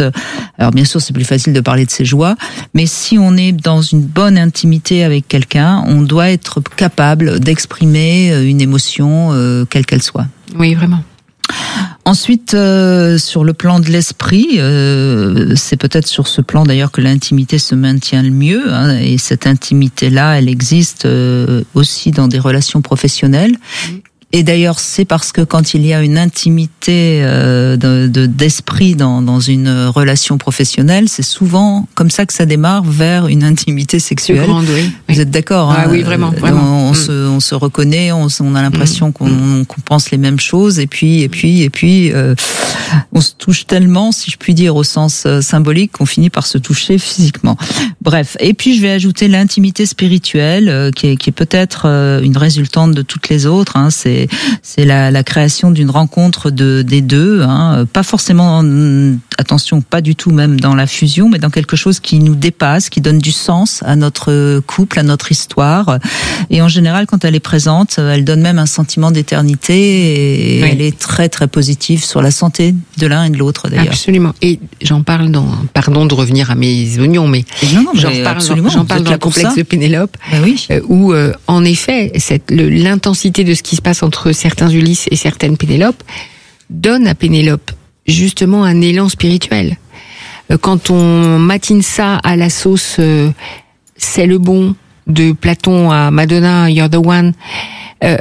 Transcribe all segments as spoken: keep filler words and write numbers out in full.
alors bien sûr c'est plus facile de parler de ses joies, mais si on est dans une bonne intimité avec quelqu'un, on doit être capable d'exprimer une émotion, euh, quelle qu'elle soit. Oui, vraiment. Ensuite, euh, sur le plan de l'esprit, euh, c'est peut-être sur ce plan d'ailleurs que l'intimité se maintient le mieux, hein, et cette intimité-là, elle existe euh, aussi dans des relations professionnelles. Mmh. Et d'ailleurs, c'est parce que quand il y a une intimité euh, de, de, d'esprit dans, dans une relation professionnelle, c'est souvent comme ça que ça démarre vers une intimité sexuelle. Grande, oui. Vous êtes d'accord, ah, hein, oui, vraiment. vraiment. On, on, mmh. se, on se reconnaît, on, on a l'impression mmh. qu'on, mmh. qu'on pense les mêmes choses, et puis, et puis, et puis, euh, on se touche tellement, si je puis dire, au sens symbolique, qu'on finit par se toucher physiquement. Bref. Et puis, je vais ajouter l'intimité spirituelle, euh, qui est, qui est peut-être euh, une résultante de toutes les autres. Hein, c'est C'est la, la création d'une rencontre de, des deux, hein, pas forcément, attention, pas du tout même dans la fusion, mais dans quelque chose qui nous dépasse, qui donne du sens à notre couple, à notre histoire. Et en général, quand elle est présente, elle donne même un sentiment d'éternité, et oui. elle est très très positive sur la santé de l'un et de l'autre d'ailleurs. Absolument. Et j'en parle dans, pardon de revenir à mes oignons, mais, non, non, mais j'en parle, absolument, j'en parle dans le complexe de Pénélope, ben oui. euh, où euh, en effet, cette, le, l'intensité de ce qui se passe entre certains Ulysse et certaines Pénélope donne à Pénélope justement un élan spirituel. Quand on matine ça à la sauce euh, c'est le bon de Platon à Madonna, You're the one, euh,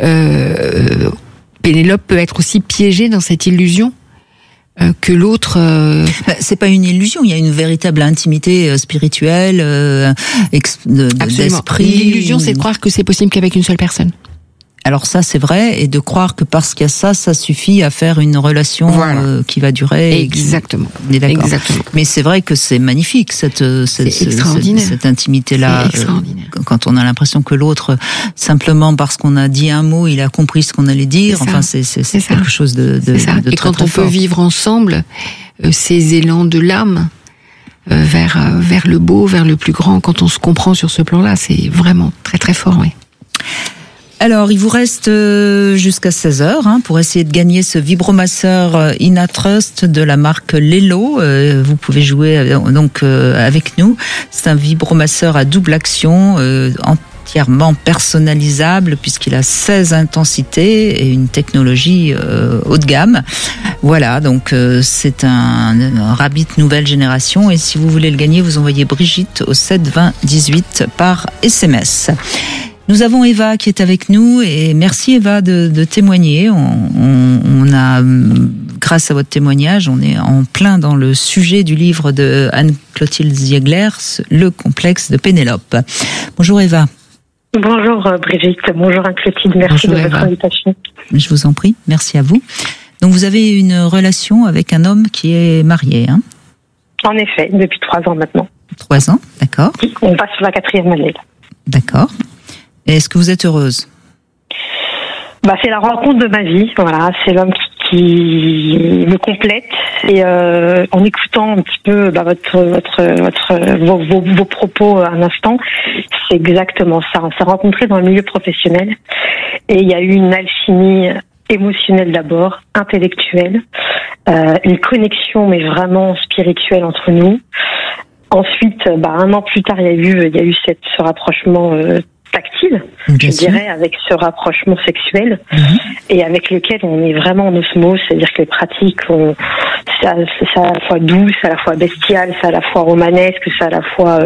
euh, Pénélope peut être aussi piégée dans cette illusion euh, que l'autre... Euh... C'est pas une illusion, il y a une véritable intimité spirituelle, euh, ex, de, d'esprit. L'illusion, c'est de croire que c'est possible qu'avec une seule personne. Alors ça, c'est vrai, et de croire que parce qu'il y a ça, ça suffit à faire une relation voilà. euh, qui va durer. Exactement. On est d'accord. Exactement. Mais c'est vrai que c'est magnifique, cette, cette, c'est extraordinaire. cette, cette intimité-là. C'est extraordinaire. Euh, quand on a l'impression que l'autre, simplement parce qu'on a dit un mot, il a compris ce qu'on allait dire. C'est enfin, c'est, c'est, c'est, c'est quelque chose de, de, c'est ça. de et très, quand très on fort. peut vivre ensemble euh, ces élans de l'âme euh, vers, euh, vers le beau, vers le plus grand, quand on se comprend sur ce plan-là, c'est vraiment très très fort, oui. Alors, il vous reste jusqu'à seize heures hein, pour essayer de gagner ce vibromasseur Inatrust de la marque Lelo. Euh, vous pouvez jouer donc euh, avec nous. C'est un vibromasseur à double action, euh, entièrement personnalisable puisqu'il a seize intensités et une technologie euh, haut de gamme. Voilà, donc euh, c'est un, un Rabbit nouvelle génération. Et si vous voulez le gagner, vous envoyez Brigitte au sept vingt dix-huit par S M S. Nous avons Eva qui est avec nous et merci Eva de, de témoigner. On, on, on a, grâce à votre témoignage, on est en plein dans le sujet du livre de Anne-Clotilde Ziegler, Le complexe de Pénélope. Bonjour Eva. Bonjour Brigitte, bonjour Anne-Clotilde, merci bonjour, de votre Eva. Invitation. Je vous en prie, merci à vous. Donc vous avez une relation avec un homme qui est marié, hein ? En effet, depuis trois ans maintenant. Trois ans, d'accord. On passe sur la quatrième année. D'accord. Et est-ce que vous êtes heureuse ? Bah, c'est la rencontre de ma vie, voilà. C'est l'homme qui me complète. Et euh, en écoutant un petit peu bah, votre, votre, votre, vos, vos, vos propos à l'instant, c'est exactement ça. On s'est rencontrés dans le milieu professionnel et il y a eu une alchimie émotionnelle d'abord, intellectuelle, euh, une connexion mais vraiment spirituelle entre nous. Ensuite, bah, un an plus tard, il y a eu, il y a eu cette, ce rapprochement euh, tactile, Bien je sûr. dirais, avec ce rapprochement sexuel, mm-hmm. et avec lequel on est vraiment en osmose, c'est-à-dire que les pratiques, on, c'est, à, c'est à la fois douce, à la fois bestiale, c'est à la fois romanesque, c'est à la fois...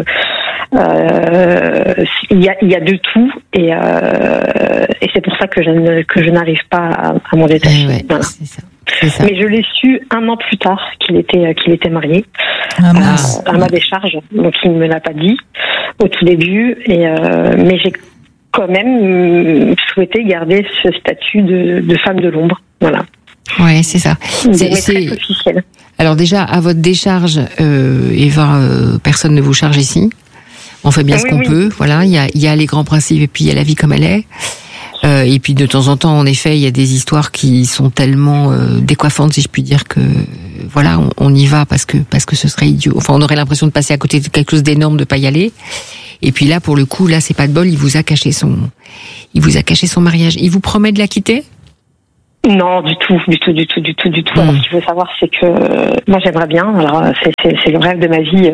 Euh, il y a, il y a de tout, et, euh, et c'est pour ça que je, ne, que je n'arrive pas à, à m'en détacher. Ouais, voilà. c'est ça. C'est ça. Mais je l'ai su un an plus tard qu'il était, qu'il était marié, ah, à, à ma décharge, donc il ne me l'a pas dit au tout début, et euh, mais j'ai quand même souhaité garder ce statut de, de femme de l'ombre, voilà. Ouais, c'est ça. C'est, c'est... officiel. Alors déjà, à votre décharge, euh, Eva, euh, personne ne vous charge ici. On fait bien ah, ce oui, qu'on oui. peut, voilà. Il y a, il y a les grands principes et puis il y a la vie comme elle est. Euh, et puis de temps en temps, en effet, il y a des histoires qui sont tellement euh, décoiffantes, si je puis dire, que voilà, on, on y va parce que parce que ce serait idiot. Enfin, on aurait l'impression de passer à côté de quelque chose d'énorme, de pas y aller. Et puis là, pour le coup, là, c'est pas de bol. Il vous a caché son, il vous a caché son mariage. Il vous promet de la quitter ? Non, du tout, du tout, du tout, du tout, du tout. Mmh. Alors, ce qu'il faut savoir, c'est que euh, moi, j'aimerais bien. Alors, c'est, c'est, c'est le rêve de ma vie.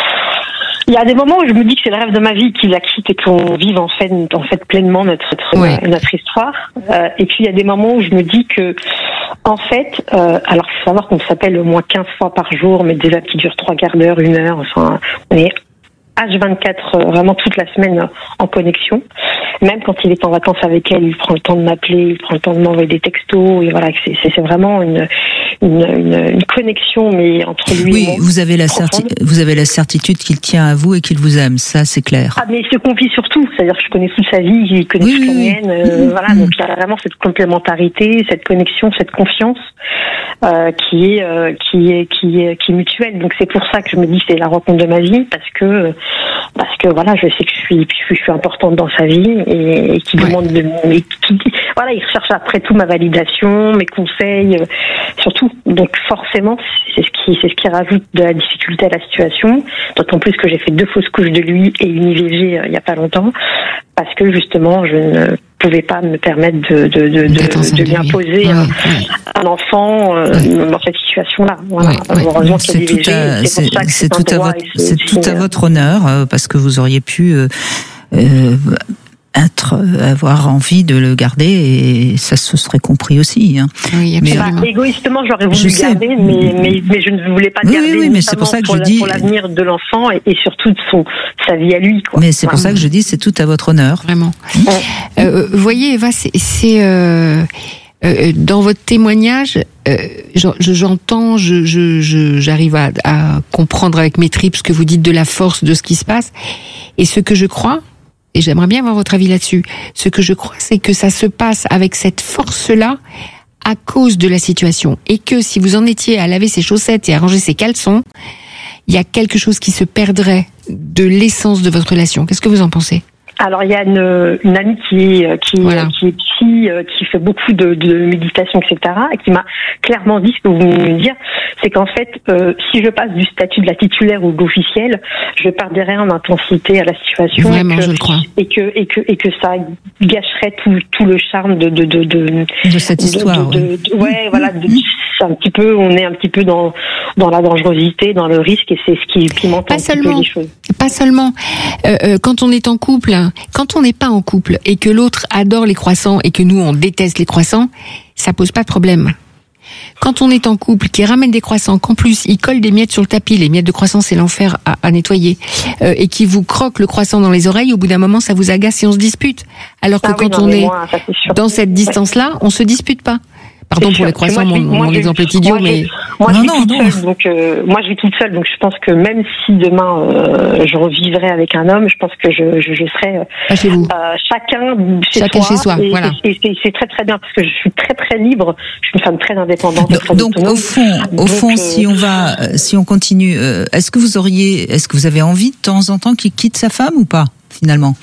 Il y a des moments où je me dis que c'est le rêve de ma vie qu'il la quitte et qu'on vive en fait, en fait pleinement notre notre, ouais. notre histoire. Euh, et puis il y a des moments où je me dis que, en fait, euh, alors il faut savoir qu'on s'appelle au moins quinze fois par jour, mais des apps qui durent trois quarts d'heure, une heure. Enfin, on est H vingt-quatre, euh, vraiment toute la semaine euh, en connexion. Même quand il est en vacances avec elle, il prend le temps de m'appeler, il prend le temps de m'envoyer des textos. Et voilà, c'est, c'est, c'est vraiment une, une, une, une connexion, mais entre lui oui, et moi. Oui, vous avez la certi- vous avez la certitude qu'il tient à vous et qu'il vous aime. Ça, c'est clair. Ah, mais il se confie surtout. C'est-à-dire que je connais toute sa vie, il connaît oui, toute oui, la mienne. Euh, mmh, voilà, mmh. Donc il y a vraiment cette complémentarité, cette connexion, cette confiance euh, qui est euh, qui est qui est qui est mutuelle. Donc c'est pour ça que je me dis que c'est la rencontre de ma vie, parce que parce que voilà, je sais que je suis je suis importante dans sa vie. Et, et qui ouais. demande de, et qui, voilà, il recherche après tout ma validation, mes conseils, euh, surtout. Donc forcément, c'est ce qui, c'est ce qui rajoute de la difficulté à la situation. D'autant plus que j'ai fait deux fausses couches de lui et une I V G euh, il y a pas longtemps, parce que justement, je ne pouvais pas me permettre de de de, de, de lui imposer ouais, un, ouais. un enfant euh, ouais. dans cette situation-là. Voilà. Ouais, ouais. Heureusement qu'il y a l'I V G. À, c'est, c'est, c'est, c'est tout à votre, c'est tout à votre honneur, euh, parce que vous auriez pu euh, euh, être, avoir envie de le garder, et ça se serait compris aussi. Hein. Oui, mais bah, égoïstement, j'aurais voulu le garder, mais, mais, mais je ne voulais pas le oui, garder. Oui, oui, mais c'est pour ça que pour je la, dis pour l'avenir de l'enfant et, et surtout de son, sa vie à lui. Quoi. Mais c'est voilà. pour ça que je dis, c'est tout à votre honneur. Vraiment. Ouais. Euh, vous voyez, Eva, c'est, c'est euh, euh, dans votre témoignage, euh, j'entends, je, je, je, j'arrive à, à comprendre avec mes tripes ce que vous dites de la force de ce qui se passe, et ce que je crois. Et j'aimerais bien avoir votre avis là-dessus. Ce que je crois, c'est que ça se passe avec cette force-là à cause de la situation. Et que si vous en étiez à laver ses chaussettes et à ranger ses caleçons, il y a quelque chose qui se perdrait de l'essence de votre relation. Qu'est-ce que vous en pensez ? Alors il y a une, une amie qui est qui, voilà. qui est psy, qui fait beaucoup de, de méditation, et cetera, et qui m'a clairement dit ce que vous venez de me dire, c'est qu'en fait, euh, si je passe du statut de la titulaire ou de l'officiel, je perdrais en intensité à la situation. Vraiment, et que, je le crois. Et que et que et que ça gâcherait tout tout le charme de de de de, de cette histoire. De, de, de, de, ouais, mmh. voilà. De, c'est un petit peu, on est un petit peu dans dans la dangerosité, dans le risque, et c'est ce qui pimente un petit peu les choses. Pas seulement. Euh, euh, quand on est en couple, quand on n'est pas en couple et que l'autre adore les croissants et que nous on déteste les croissants, ça pose pas de problème. Quand on est en couple, qui ramène des croissants, qu'en plus il colle des miettes sur le tapis, les miettes de croissants c'est l'enfer à, à nettoyer, euh, et qui vous croque le croissant dans les oreilles, au bout d'un moment ça vous agace et on se dispute. Alors que ah quand oui, non, on est moi, dans cette distance-là, on se dispute pas. Pardon pour les croissants, moi, mon, mon je, exemple est idiot, moi, mais moi non, je non, suis non. toute seule, donc euh, moi je vis toute seule, donc je pense que même si demain euh, je revivrais avec un homme, je pense que je je, je serais euh, chez vous. Euh, chacun chez chacun soi. chez soi, et, voilà. Et, et, et c'est très très bien parce que je suis très très libre. Je suis une femme très indépendante. Donc, très donc au fond, au donc, fond, euh, si on va, si on continue, euh, est-ce que vous auriez, est-ce que vous avez envie de temps en temps qu'il quitte sa femme ou pas finalement?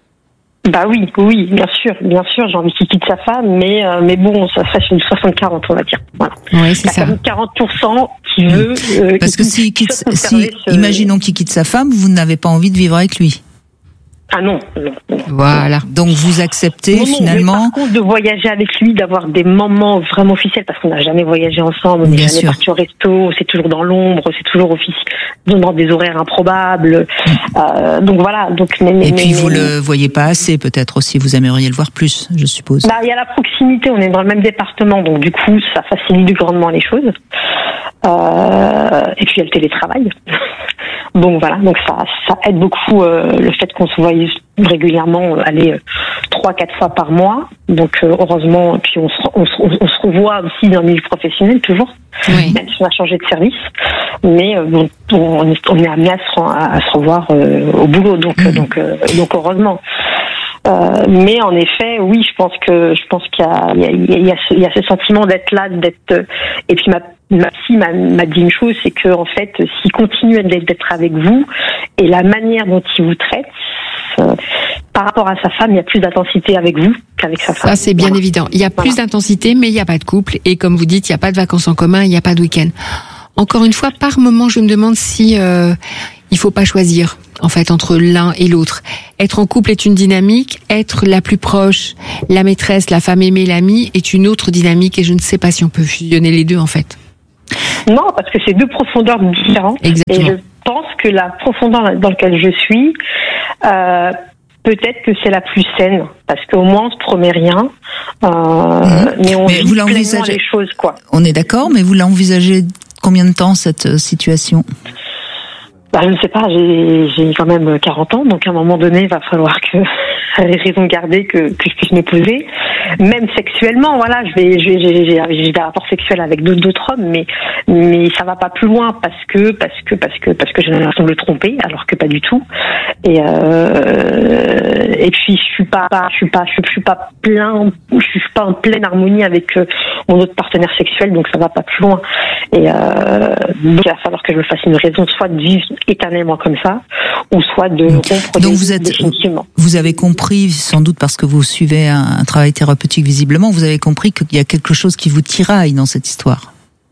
Bah oui, oui, bien sûr, bien sûr, j'ai envie qu'il quitte sa femme, mais euh, mais bon, ça serait sur une soixante quarante, on va dire. Voilà. Oui, c'est ça. quarante pour cent qui veut. Euh, Parce que s'il quitte, si, ce... imaginons qu'il quitte sa femme, vous n'avez pas envie de vivre avec lui. Ah non, non, non. Voilà. Donc vous acceptez non, non, finalement. Mais par contre, de voyager avec lui, d'avoir des moments vraiment officiels, parce qu'on n'a jamais voyagé ensemble, on n'est jamais parti au resto, c'est toujours dans l'ombre, c'est toujours officiel, dans des horaires improbables. Mmh. Euh, donc voilà. Donc. Mais, mais, Et puis mais, vous mais, le voyez pas assez, peut-être aussi. Vous aimeriez le voir plus, je suppose. Bah il y a la proximité, on est dans le même département, donc du coup ça facilite grandement les choses. Euh, et puis il y a le télétravail. Donc voilà, donc ça, ça aide beaucoup euh, le fait qu'on se voie régulièrement, euh, aller trois, euh, quatre fois par mois. Donc euh, heureusement, puis on se, on, se, on se revoit aussi dans le milieu professionnel toujours, oui. Même si on a changé de service. Mais euh, bon, on, est, on est amené à se, à, à se revoir euh, au boulot, donc mmh. donc euh, donc heureusement. Euh, mais en effet, oui, je pense que je pense qu'il y a il y a, il y a, ce, il y a ce sentiment d'être là, d'être et puis ma ma psy m'a, m'a dit une chose, c'est que en fait, s'il continue d'être avec vous et la manière dont il vous traite, euh, par rapport à sa femme, il y a plus d'intensité avec vous qu'avec sa femme. Ça c'est bien voilà. évident. Il y a voilà. plus d'intensité, mais il n'y a pas de couple et comme vous dites, il n'y a pas de vacances en commun, il n'y a pas de week-end. Encore une fois, par moment, je me demande si euh, il faut pas choisir en fait, entre l'un et l'autre. Être en couple est une dynamique, être la plus proche, la maîtresse, la femme aimée, l'amie, est une autre dynamique, et je ne sais pas si on peut fusionner les deux, en fait. Non, parce que c'est deux profondeurs différentes. Exactement. Et je pense que la profondeur dans laquelle je suis, euh, peut-être que c'est la plus saine, parce qu'au moins on se promet rien, euh, mmh. mais on mais vit pleinement les choses, quoi. On est d'accord, mais vous l'envisagez combien de temps, cette situation ? Bah, je ne sais pas, j'ai, j'ai quand même quarante ans, donc à un moment donné, il va falloir que, les raisons gardées, que, que je puisse m'épouser. Même sexuellement, voilà, je vais, je vais, j'ai, j'ai, j'ai des rapports sexuels avec d'autres, d'autres hommes, mais, mais ça va pas plus loin parce que, parce que, parce que, parce que j'ai l'impression de le tromper, alors que pas du tout. Et, euh, et puis, je suis pas, je suis pas, je suis pas plein, je suis pas en pleine harmonie avec mon autre partenaire sexuel, donc ça va pas plus loin. Et, euh, donc il va falloir que je me fasse une raison, soit de vivre éternellement comme ça, ou soit de rompre. Donc vous êtes, définitivement. Vous avez compris, sans doute parce que vous suivez un, un travail thérapeutique visiblement, vous avez compris qu'il y a quelque chose qui vous tiraille dans cette histoire.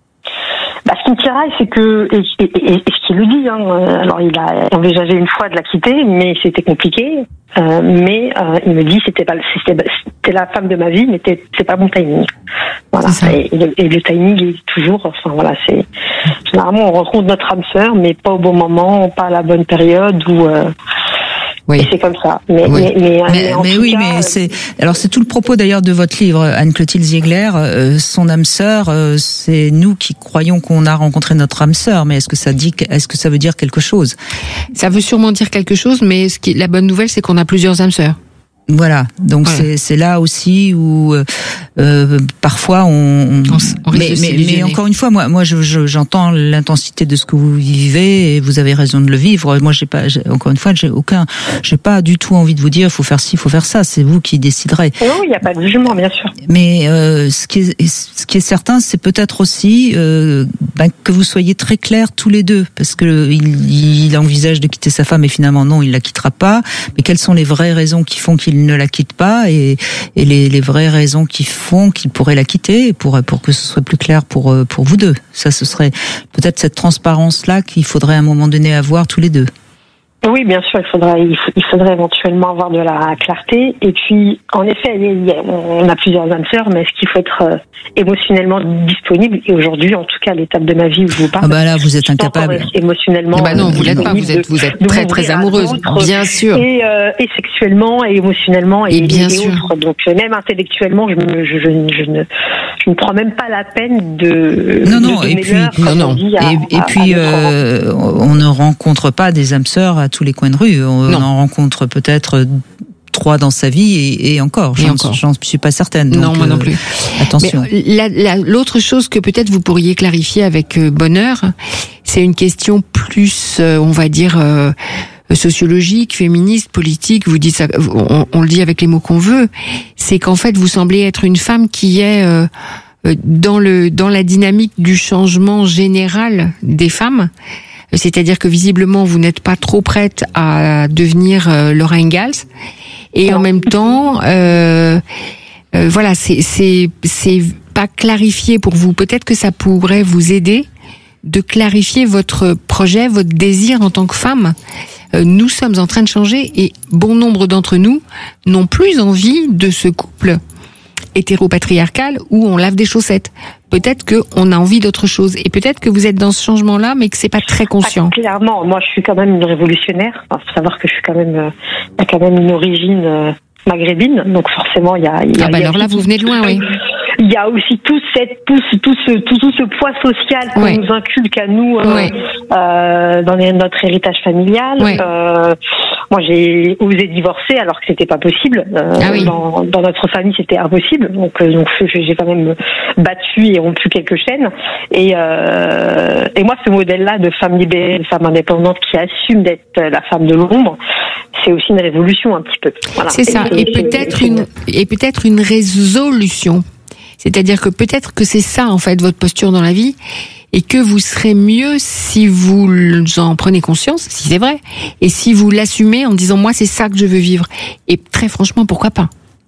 Bah, ce qui me tiraille, c'est que, et, et, et, et ce qu'il le dit, hein, alors il a envisagé une fois de la quitter, mais c'était compliqué. Euh, mais euh, il me dit c'était pas c'était, c'était la femme de ma vie, mais c'est, c'est pas mon timing. Voilà. Et, et, le, et le timing est toujours, enfin voilà, c'est généralement on rencontre notre âme sœur, mais pas au bon moment, pas à la bonne période, ou euh, oui. Et c'est comme ça. Mais, oui. mais, mais, mais, mais oui, cas, mais c'est alors c'est tout le propos d'ailleurs de votre livre, Anne-Clotilde Ziegler, euh, son âme sœur. Euh, c'est nous qui croyons qu'on a rencontré notre âme sœur, mais est-ce que ça dit, est-ce que ça veut dire quelque chose ? Ça veut sûrement dire quelque chose, mais ce qui, la bonne nouvelle, c'est qu'on a plusieurs âmes sœurs. Voilà, donc ouais. c'est c'est là aussi où euh, parfois on, on, on mais mais, mais encore une fois moi moi je, je j'entends l'intensité de ce que vous vivez et vous avez raison de le vivre. Moi j'ai pas j'ai, encore une fois j'ai aucun j'ai pas du tout envie de vous dire il faut faire ci, il faut faire ça, c'est vous qui déciderez. Non, il n'y a pas de jugement bien sûr. Mais euh, ce qui est ce qui est certain, c'est peut-être aussi euh, ben, que vous soyez très clairs tous les deux, parce que il, il envisage de quitter sa femme et finalement non, il la quittera pas. Mais quelles sont les vraies raisons qui font qu'il il ne la quitte pas et, et les, les vraies raisons qui font qu'il pourrait la quitter pour, pour que ce soit plus clair pour, pour vous deux. Ça, ce serait peut-être cette transparence-là qu'il faudrait à un moment donné avoir tous les deux. Oui, bien sûr, il faudrait, il faudrait éventuellement avoir de la clarté. Et puis, en effet, on a plusieurs âmes sœurs, mais est-ce qu'il faut être euh, émotionnellement disponible ? Et aujourd'hui, en tout cas, à l'étape de ma vie où je vous parle, ah bah là, vous êtes incapable. Émotionnellement. Ah bah non, vous l'êtes pas. Vous êtes, vous êtes très très amoureuse, bien sûr. Et, euh, et sexuellement, et émotionnellement, et, et bien et sûr. autres. Donc même intellectuellement, je, me, je, je, je ne, je ne prends même pas la peine de. Non non. De et puis non non. À, et, et à, puis, à euh, on ne rencontre pas des âmes sœurs à tous les coins de rue. On non. en rencontre peut-être trois dans sa vie et, et encore. Et j'en, encore. J'en suis pas certaine. Non, donc, moi non plus. Euh, attention. Mais la, la, l'autre chose que peut-être vous pourriez clarifier avec euh, bonheur, c'est une question plus, euh, on va dire, euh, sociologique, féministe, politique. Vous dites ça, on, on le dit avec les mots qu'on veut. C'est qu'en fait, vous semblez être une femme qui est euh, dans le dans la dynamique du changement général des femmes. C'est-à-dire que visiblement vous n'êtes pas trop prête à devenir euh, Laura Ingalls, et en même temps, euh, euh, voilà, c'est c'est c'est pas clarifié pour vous. Peut-être que ça pourrait vous aider de clarifier votre projet, votre désir en tant que femme. Euh, nous sommes en train de changer et bon nombre d'entre nous n'ont plus envie de ce couple hétéropatriarcal où on lave des chaussettes. Peut-être qu'on a envie d'autre chose. Et peut-être que vous êtes dans ce changement-là, mais que c'est pas très conscient. Ah, clairement, moi je suis quand même une révolutionnaire. Il faut savoir que je suis quand même, euh, il y a quand même une origine euh, maghrébine, donc forcément il y a. Il y a ah bah il y a alors là, vous venez de loin, oui. Il y a aussi tout cette, tout, ce, tout ce, tout, tout ce poids social qu'on ouais. nous inculque à nous euh, ouais. euh, dans les, notre héritage familial. Ouais. Euh, moi, j'ai osé divorcer alors que c'était pas possible. Euh, ah oui. dans, dans notre famille, c'était impossible. Donc, euh, donc, j'ai quand même battu et rompu quelques chaînes. Et, euh, et moi, ce modèle-là de femme libérée, de femme indépendante qui assume d'être la femme de l'ombre, c'est aussi une révolution un petit peu. Voilà. C'est ça. Et, et, et peut-être c'est, une, et peut-être une résolution. C'est-à-dire que peut-être que c'est ça, en fait, votre posture dans la vie, et que vous serez mieux si vous en prenez conscience, si c'est vrai, et si vous l'assumez en disant, moi, c'est ça que je veux vivre. Et très franchement, pourquoi pas?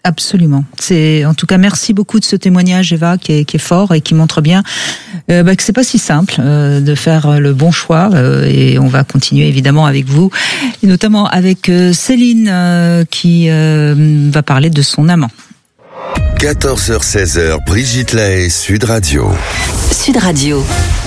Absolument. C'est, en tout cas, merci beaucoup de ce témoignage, Eva, qui est, qui est fort et qui montre bien euh, bah, que c'est pas si simple euh, de faire le bon choix. Euh, et on va continuer évidemment avec vous, et notamment avec euh, Céline euh, qui euh, va parler de son amant. quatorze heures seize heures, Brigitte Lahaie, Sud Radio. Sud Radio.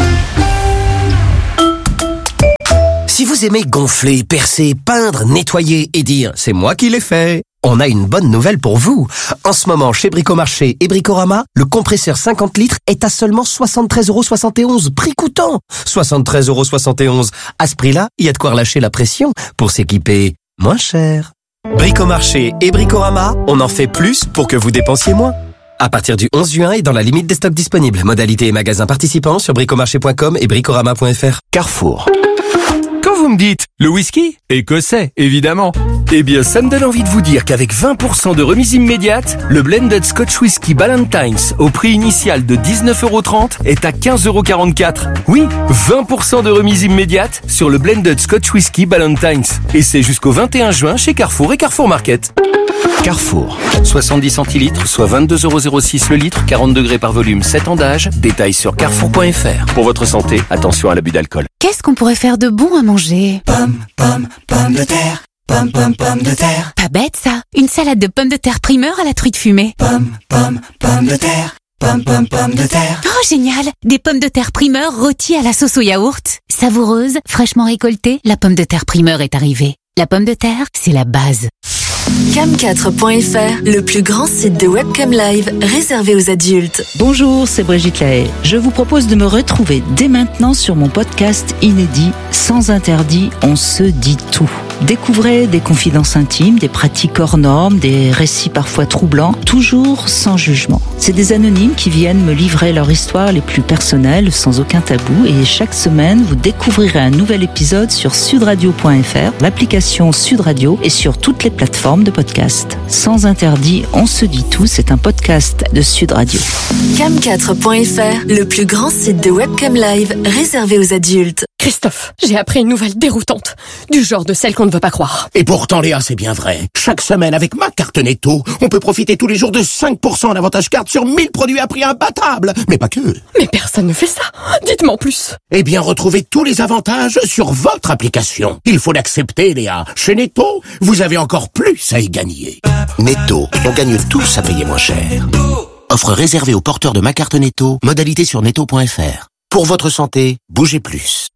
Si vous aimez gonfler, percer, peindre, nettoyer et dire « c'est moi qui l'ai fait », on a une bonne nouvelle pour vous. En ce moment, chez Bricomarché et Bricorama, le compresseur cinquante litres est à seulement soixante-treize euros soixante et onze, prix coûtant. soixante-treize euros soixante et onze. À ce prix-là, il y a de quoi relâcher la pression pour s'équiper moins cher. Bricomarché et Bricorama, on en fait plus pour que vous dépensiez moins. À partir du onze juin et dans la limite des stocks disponibles. Modalités et magasins participants sur bricomarché point com et bricorama point f r. Carrefour. Quand vous me dites le whisky, écossais, évidemment. Eh bien, ça me donne envie de vous dire qu'avec vingt pour cent de remise immédiate, le Blended Scotch Whisky Ballantines, au prix initial de dix-neuf euros trente, est à quinze euros quarante-quatre. Oui, vingt pour cent de remise immédiate sur le Blended Scotch Whisky Ballantines. Et c'est jusqu'au vingt et un juin chez Carrefour et Carrefour Market. Carrefour. soixante-dix centilitres, soit vingt-deux euros zéro six le litre, quarante degrés par volume, sept ans d'âge. Détails sur carrefour point f r. Pour votre santé, attention à l'abus d'alcool. Qu'est-ce qu'on pourrait faire de bon à manger? Pomme, pomme, pomme de terre. Pomme, pomme, pomme de terre. Pas bête ça. Une salade de pommes de terre primeur à la truite fumée. Pomme, pomme, pomme de terre. Pomme, pomme, pomme de terre. Oh génial. Des pommes de terre primeur rôties à la sauce au yaourt. Savoureuse, fraîchement récoltée, la pomme de terre primeur est arrivée. La pomme de terre, c'est la base. cam quatre point f r, le plus grand site de webcam live réservé aux adultes. Bonjour, c'est Brigitte Lahaie. Je vous propose de me retrouver dès maintenant sur mon podcast inédit Sans interdit, on se dit tout. Découvrez des confidences intimes, des pratiques hors normes, des récits parfois troublants, toujours sans jugement. C'est des anonymes qui viennent me livrer leur histoire les plus personnelles, sans aucun tabou, et chaque semaine, vous découvrirez un nouvel épisode sur sudradio point f r, l'application Sud Radio et sur toutes les plateformes de podcast. Sans interdit, on se dit tout, c'est un podcast de Sud Radio. cam quatre point f r, le plus grand site de webcam live réservé aux adultes. Christophe, j'ai appris une nouvelle déroutante, du genre de celle qu'on ne veut pas croire. Et pourtant, Léa, c'est bien vrai. Chaque semaine, avec ma carte Netto, on peut profiter tous les jours de cinq pour cent en avantage carte sur mille produits à prix imbattable. Mais pas que. Mais personne ne fait ça. Dites-moi en plus. Eh bien, retrouvez tous les avantages sur votre application. Il faut l'accepter, Léa. Chez Netto, vous avez encore plus à y gagner. Netto, on gagne tous à payer moins cher. Offre réservée aux porteurs de ma carte Netto. Modalité sur netto point f r. Pour votre santé, bougez plus.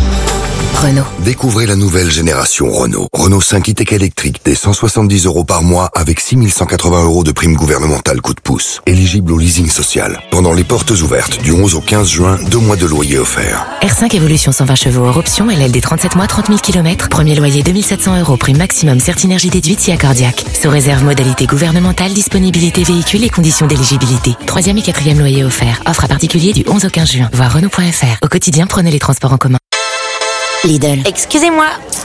Renault. Découvrez la nouvelle génération Renault. Renault cinq e-Tech électrique dès cent soixante-dix euros par mois avec six mille cent quatre-vingts euros de prime gouvernementale coup de pouce. Éligible au leasing social. Pendant les portes ouvertes du onze au quinze juin, deux mois de loyer offerts. R cinq Evolution cent vingt chevaux hors option, L L D trente-sept mois, trente mille kilomètres. Premier loyer deux mille sept cents euros, prime maximum Certinergie déduite si accordiaque. Sous réserve modalité gouvernementale, disponibilité véhicule et conditions d'éligibilité. Troisième et quatrième loyer offert. Offre à particulier du onze au quinze juin. Voir Renault point f r. Au quotidien, prenez les transports en commun. Lidl. Excusez-moi.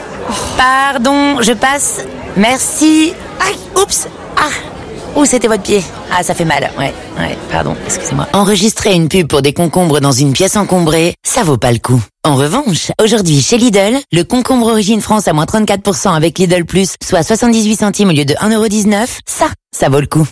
Pardon, je passe. Merci. Aïe, oups. Ah. Ouh, c'était votre pied. Ah, ça fait mal. Ouais, ouais, pardon, excusez-moi. Enregistrer une pub pour des concombres dans une pièce encombrée, ça vaut pas le coup. En revanche, aujourd'hui, chez Lidl, le concombre Origine France à moins trente-quatre pour cent avec Lidl Plus, soit soixante-dix-huit centimes au lieu de un euro dix-neuf, ça, ça vaut le coup.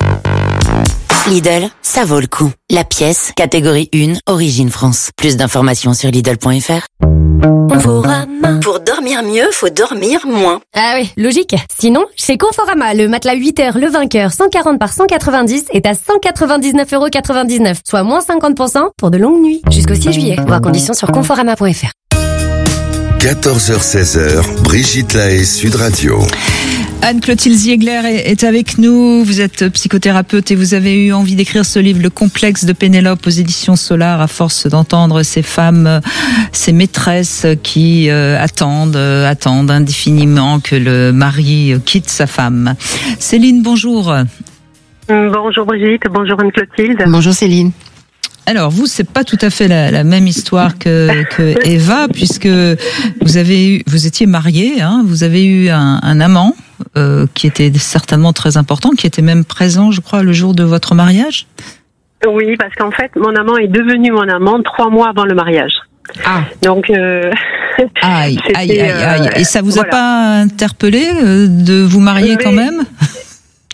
Lidl, ça vaut le coup. La pièce, catégorie un, Origine France. Plus d'informations sur Lidl point f r. Conforama. Pour dormir mieux, faut dormir moins. Ah oui, logique. Sinon, chez Conforama, le matelas huit heures Le Vainqueur cent quarante par cent quatre-vingt-dix est à cent quatre-vingt-dix-neuf euros quatre-vingt-dix-neuf, soit moins cinquante pour cent pour de longues nuits. Jusqu'au six juillet. Voir conditions sur conforama point f r. quatorze heures seize heures, Brigitte Lahaie, Sud Radio. Anne-Clotilde Ziegler est avec nous. Vous êtes psychothérapeute et vous avez eu envie d'écrire ce livre, Le complexe de Pénélope, aux éditions Solar, à force d'entendre ces femmes, ces maîtresses qui euh, attendent, euh, attendent indéfiniment que le mari quitte sa femme. Céline, bonjour. Bonjour Brigitte, bonjour Anne-Clotilde. Bonjour Céline. Alors vous, c'est pas tout à fait la, la même histoire que, que Eva, puisque vous avez eu, vous étiez mariée, hein, vous avez eu un, un amant euh, qui était certainement très important, qui était même présent, je crois, le jour de votre mariage. Oui, parce qu'en fait, mon amant est devenu mon amant trois mois avant le mariage. Ah. Donc. Euh, aïe, aïe, aïe, aïe. Et ça vous voilà. a pas interpellé euh, de vous marier Mais... quand même?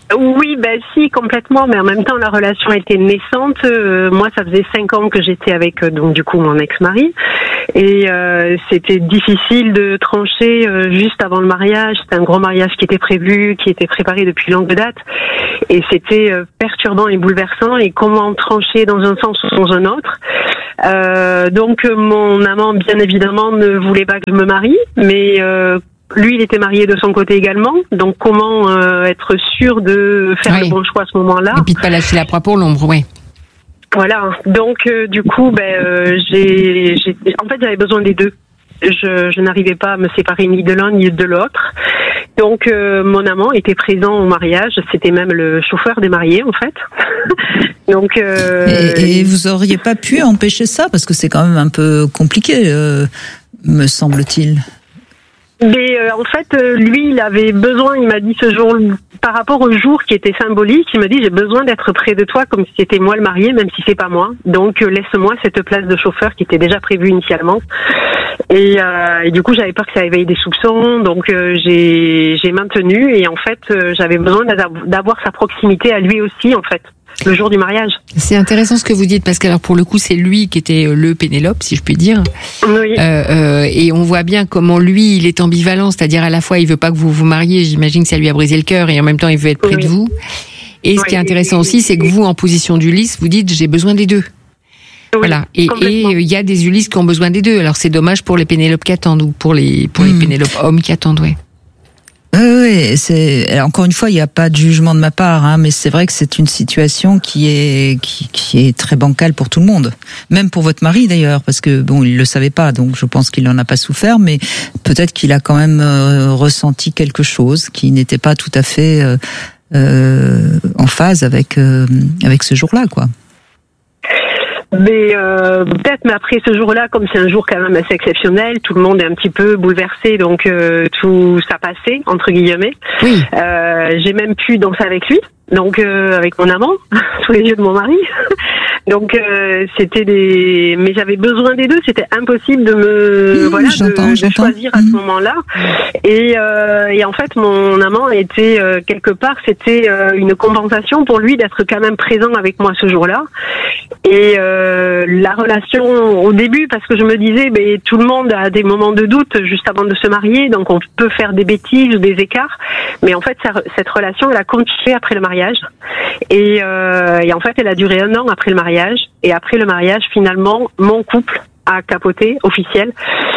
Oui, ben si, complètement, mais en même temps la relation était naissante. Euh, moi, ça faisait cinq ans que j'étais avec euh, donc du coup mon ex-mari, et euh, c'était difficile de trancher euh, juste avant le mariage. C'était un gros mariage qui était prévu, qui était préparé depuis longue date, et c'était euh, perturbant et bouleversant. Et comment trancher dans un sens ou dans un autre. Euh, donc mon amant, bien évidemment, ne voulait pas que je me marie, mais euh, lui, il était marié de son côté également, donc comment euh, être sûr de faire oui. le bon choix à ce moment-là. Et puis de pas lâcher la proie pour l'ombre, oui. Voilà, donc euh, du coup, ben, euh, j'ai, j'ai, en fait, j'avais besoin des deux. Je, je n'arrivais pas à me séparer ni de l'un ni de l'autre. Donc euh, mon amant était présent au mariage, c'était même le chauffeur des mariés en fait. Donc euh, et, et vous auriez pas pu empêcher ça parce que c'est quand même un peu compliqué, euh, me semble-t-il. Mais euh, en fait, euh, lui, il avait besoin, il m'a dit ce jour, par rapport au jour qui était symbolique, il m'a dit j'ai besoin d'être près de toi comme si c'était moi le marié, même si c'est pas moi. Donc euh, laisse-moi cette place de chauffeur qui était déjà prévue initialement. Et, euh, et du coup, j'avais peur que ça éveille des soupçons, donc euh, j'ai, j'ai maintenu. Et en fait, euh, j'avais besoin d'avoir sa proximité à lui aussi, en fait. Le jour du mariage. C'est intéressant ce que vous dites parce que alors pour le coup c'est lui qui était le Pénélope si je puis dire. Oui. Euh, euh, et on voit bien comment lui il est ambivalent, c'est-à-dire à la fois il veut pas que vous vous mariez, j'imagine que ça lui a brisé le cœur et en même temps il veut être près oui. de vous. Et ce oui. qui est intéressant aussi c'est que vous en position d'Ulysse vous dites j'ai besoin des deux. Oui, voilà. Et il y a des Ulysses qui ont besoin des deux. Alors c'est dommage pour les Pénélopes qui attendent ou pour les pour mmh. les Pénélopes hommes qui attendent, ouais. Oui, c'est encore une fois, il n'y a pas de jugement de ma part, hein, mais c'est vrai que c'est une situation qui est qui, qui est très bancale pour tout le monde, même pour votre mari d'ailleurs, parce que bon, il le savait pas, donc je pense qu'il n'en a pas souffert, mais peut-être qu'il a quand même euh, ressenti quelque chose qui n'était pas tout à fait euh, euh, en phase avec euh, avec ce jour-là, quoi. Mais euh, peut-être, mais après ce jour-là, comme c'est un jour quand même assez exceptionnel, tout le monde est un petit peu bouleversé, donc euh, tout ça passait entre guillemets. Oui. Euh, j'ai même pu danser avec lui, donc euh, avec mon amant, sous les yeux de mon mari. Donc euh, c'était des, mais j'avais besoin des deux, c'était impossible de me, mmh, voilà, de, de choisir à mmh. ce moment-là. Et, euh, et en fait, mon amant était euh, quelque part, c'était euh, une compensation pour lui d'être quand même présent avec moi ce jour-là. Et euh, la relation au début, parce que je me disais, ben tout le monde a des moments de doute juste avant de se marier, donc on peut faire des bêtises ou des écarts. Mais en fait, ça, cette relation, elle a continué après le mariage. Et, euh, et en fait, elle a duré un an après le mariage. Et après le mariage, finalement, mon couple a capoté, officiel,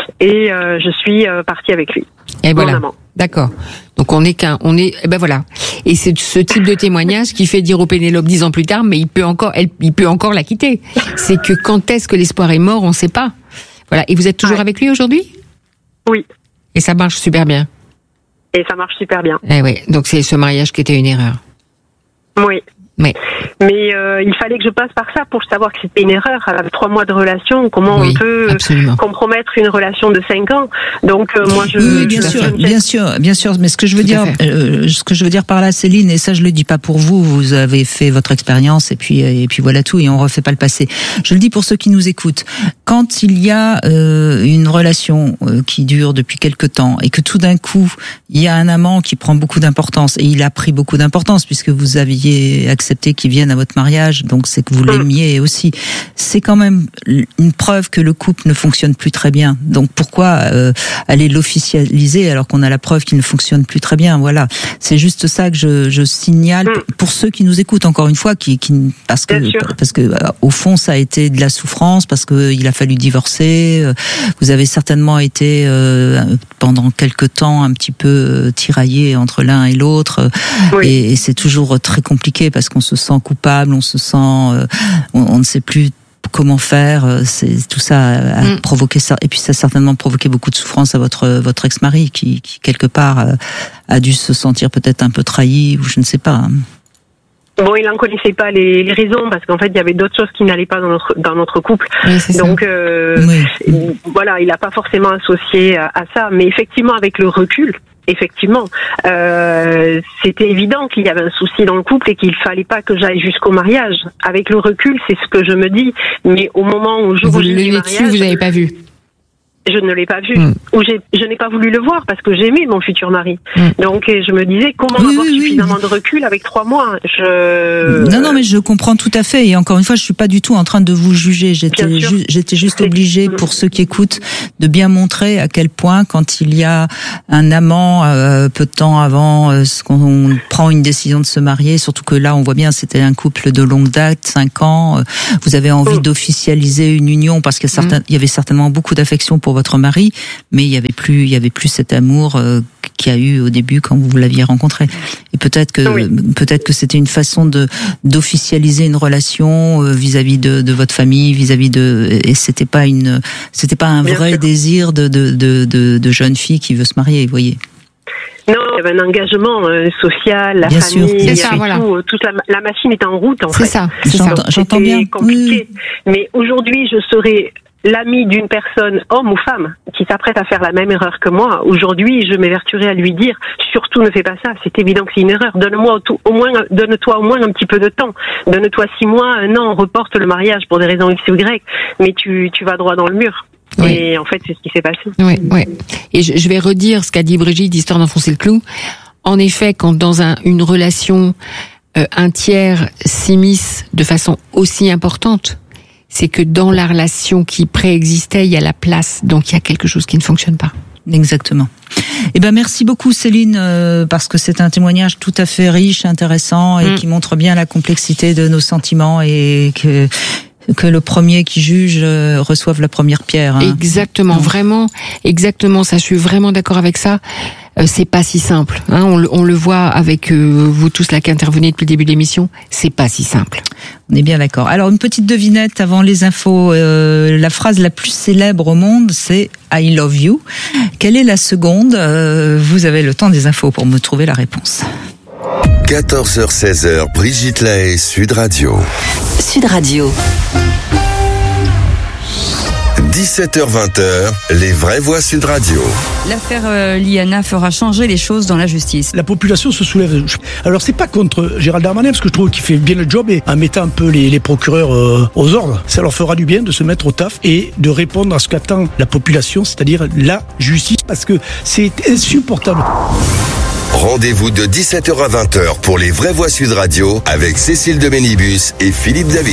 et euh, je suis euh, partie avec lui. Et voilà. D'accord. Donc on est qu'un, on est, eh ben voilà. Et c'est ce type de témoignage qui fait dire au Pénélope dix ans plus tard, mais il peut encore, elle, il peut encore la quitter. C'est que quand est-ce que l'espoir est mort, on ne sait pas. Voilà. Et vous êtes toujours ouais. avec lui aujourd'hui ? Oui. Et ça marche super bien. Et ça marche super bien. Eh oui. Donc c'est ce mariage qui était une erreur. Oui. Mais, mais euh, il fallait que je passe par ça pour savoir que c'était une erreur. Avec trois mois de relation, comment oui, on peut absolument. compromettre une relation de cinq ans ? Donc euh, moi je. Oui, bien je sûr, je bien sûr, bien sûr. Mais ce que je veux Tout dire, euh, ce que je veux dire par là, Céline, et ça je le dis pas pour vous. Vous avez fait votre expérience et puis et puis voilà tout, et on refait pas le passé. Je le dis pour ceux qui nous écoutent. Quand il y a euh, une relation euh, qui dure depuis quelque temps et que tout d'un coup il y a un amant qui prend beaucoup d'importance, et il a pris beaucoup d'importance puisque vous aviez accepté qu'il vienne à votre mariage, donc c'est que vous l'aimiez aussi. C'est quand même une preuve que le couple ne fonctionne plus très bien. Donc pourquoi euh, aller l'officialiser alors qu'on a la preuve qu'il ne fonctionne plus très bien ? Voilà, c'est juste ça que je, je signale mm. pour ceux qui nous écoutent. Encore une fois, qui, qui parce que parce que euh, au fond ça a été de la souffrance, parce que il a fallu divorcer. Vous avez certainement été euh, pendant quelque temps un petit peu euh, tiraillé entre l'un et l'autre, oui. et, et c'est toujours très compliqué parce qu'on se sent coupable, on se sent, euh, on, on ne sait plus comment faire. C'est tout ça a mm. provoqué ça, et puis ça a certainement provoqué beaucoup de souffrance à votre votre ex-mari qui, qui quelque part euh, a dû se sentir peut-être un peu trahi, ou je ne sais pas. Bon, il n'en connaissait pas les, les raisons, parce qu'en fait, il y avait d'autres choses qui n'allaient pas dans notre dans notre couple. Oui, donc euh, oui. voilà, il n'a pas forcément associé à, à ça, mais effectivement, avec le recul. Effectivement, euh, c'était évident qu'il y avait un souci dans le couple et qu'il fallait pas que j'aille jusqu'au mariage. Avec le recul, c'est ce que je me dis. Mais au moment où je vous le dessus, vous n'avez pas vu. je ne l'ai pas vu, Mm. ou j'ai, je n'ai pas voulu le voir parce que j'aimais mon futur mari. Mm. Donc je me disais comment Oui, avoir oui, oui. suffisamment de recul avec trois mois. Je Non, non, mais je comprends tout à fait. Et encore une fois, je suis pas du tout en train de vous juger. J'étais, Bien sûr. ju- j'étais juste C'est- obligée, pour ceux qui écoutent, de bien montrer à quel point, quand il y a un amant, euh, peu de temps avant euh, ce qu'on prend une décision de se marier, surtout que là, on voit bien, c'était un couple de longue date, cinq ans. euh, Vous avez envie Mm. d'officialiser une union parce qu'il y a certain- il y avait certainement beaucoup d'affection pour votre mari, mais il y avait plus, il y avait plus cet amour euh, qu'il y a eu au début quand vous l'aviez rencontré. Et peut-être que Oui. peut-être que c'était une façon de d'officialiser une relation euh, vis-à-vis de, de votre famille, vis-à-vis de et c'était pas une c'était pas un Bien vrai sûr. désir de de, de de de jeune fille qui veut se marier, vous voyez. Non, il y avait un engagement euh, social, la Bien sûr, famille, c'est il y ça, avait voilà. tout, euh, toute la, la machine était en route en C'est fait. ça, c'est ça. J'entends, j'entends C'était bien. compliqué. Mais aujourd'hui, je serais l'ami d'une personne, homme ou femme, qui s'apprête à faire la même erreur que moi. Aujourd'hui, je m'évertuerai à lui dire, surtout ne fais pas ça. C'est évident que c'est une erreur. Donne-moi au, tout- au moins, donne-toi au moins un petit peu de temps. Donne-toi six mois, un an, reporte le mariage pour des raisons X ou Y. Mais tu, tu vas droit dans le mur. Oui. Et en fait, c'est ce qui s'est passé. Oui, oui. Et je, je vais redire ce qu'a dit Brigitte, histoire d'enfoncer le clou. En effet, quand dans un, une relation, euh, un tiers s'immisce de façon aussi importante, c'est que dans la relation qui préexistait, il y a la place, donc il y a quelque chose qui ne fonctionne pas. Exactement. Eh ben merci beaucoup Céline euh, parce que c'est un témoignage tout à fait riche, intéressant et Mm. qui montre bien la complexité de nos sentiments et que que le premier qui juge euh, reçoive la première pierre. Hein. Exactement, Donc, vraiment, exactement. Ça, je suis vraiment d'accord avec ça. Euh, c'est pas si simple. Hein, on, le, on le voit avec euh, vous tous là qui intervenez depuis le début de l'émission. C'est pas si simple. On est bien d'accord. Alors une petite devinette avant les infos. Euh, la phrase la plus célèbre au monde, c'est I love you. Quelle est la seconde? Euh, Vous avez le temps des infos pour me trouver la réponse. quatorze heures seize heures, Brigitte Lahaye, Sud Radio. Sud Radio. dix-sept heures vingt, les vraies voix Sud Radio. L'affaire euh, Liana fera changer les choses dans la justice. La population se soulève. Alors c'est pas contre Gérald Darmanin parce que je trouve qu'il fait bien le job et en mettant un peu les, les procureurs euh, aux ordres, ça leur fera du bien de se mettre au taf et de répondre à ce qu'attend la population, c'est-à-dire la justice, parce que c'est insupportable. Rendez-vous de dix-sept heures à vingt heures pour les vraies voix Sud Radio avec Cécile de Ménibus et Philippe David.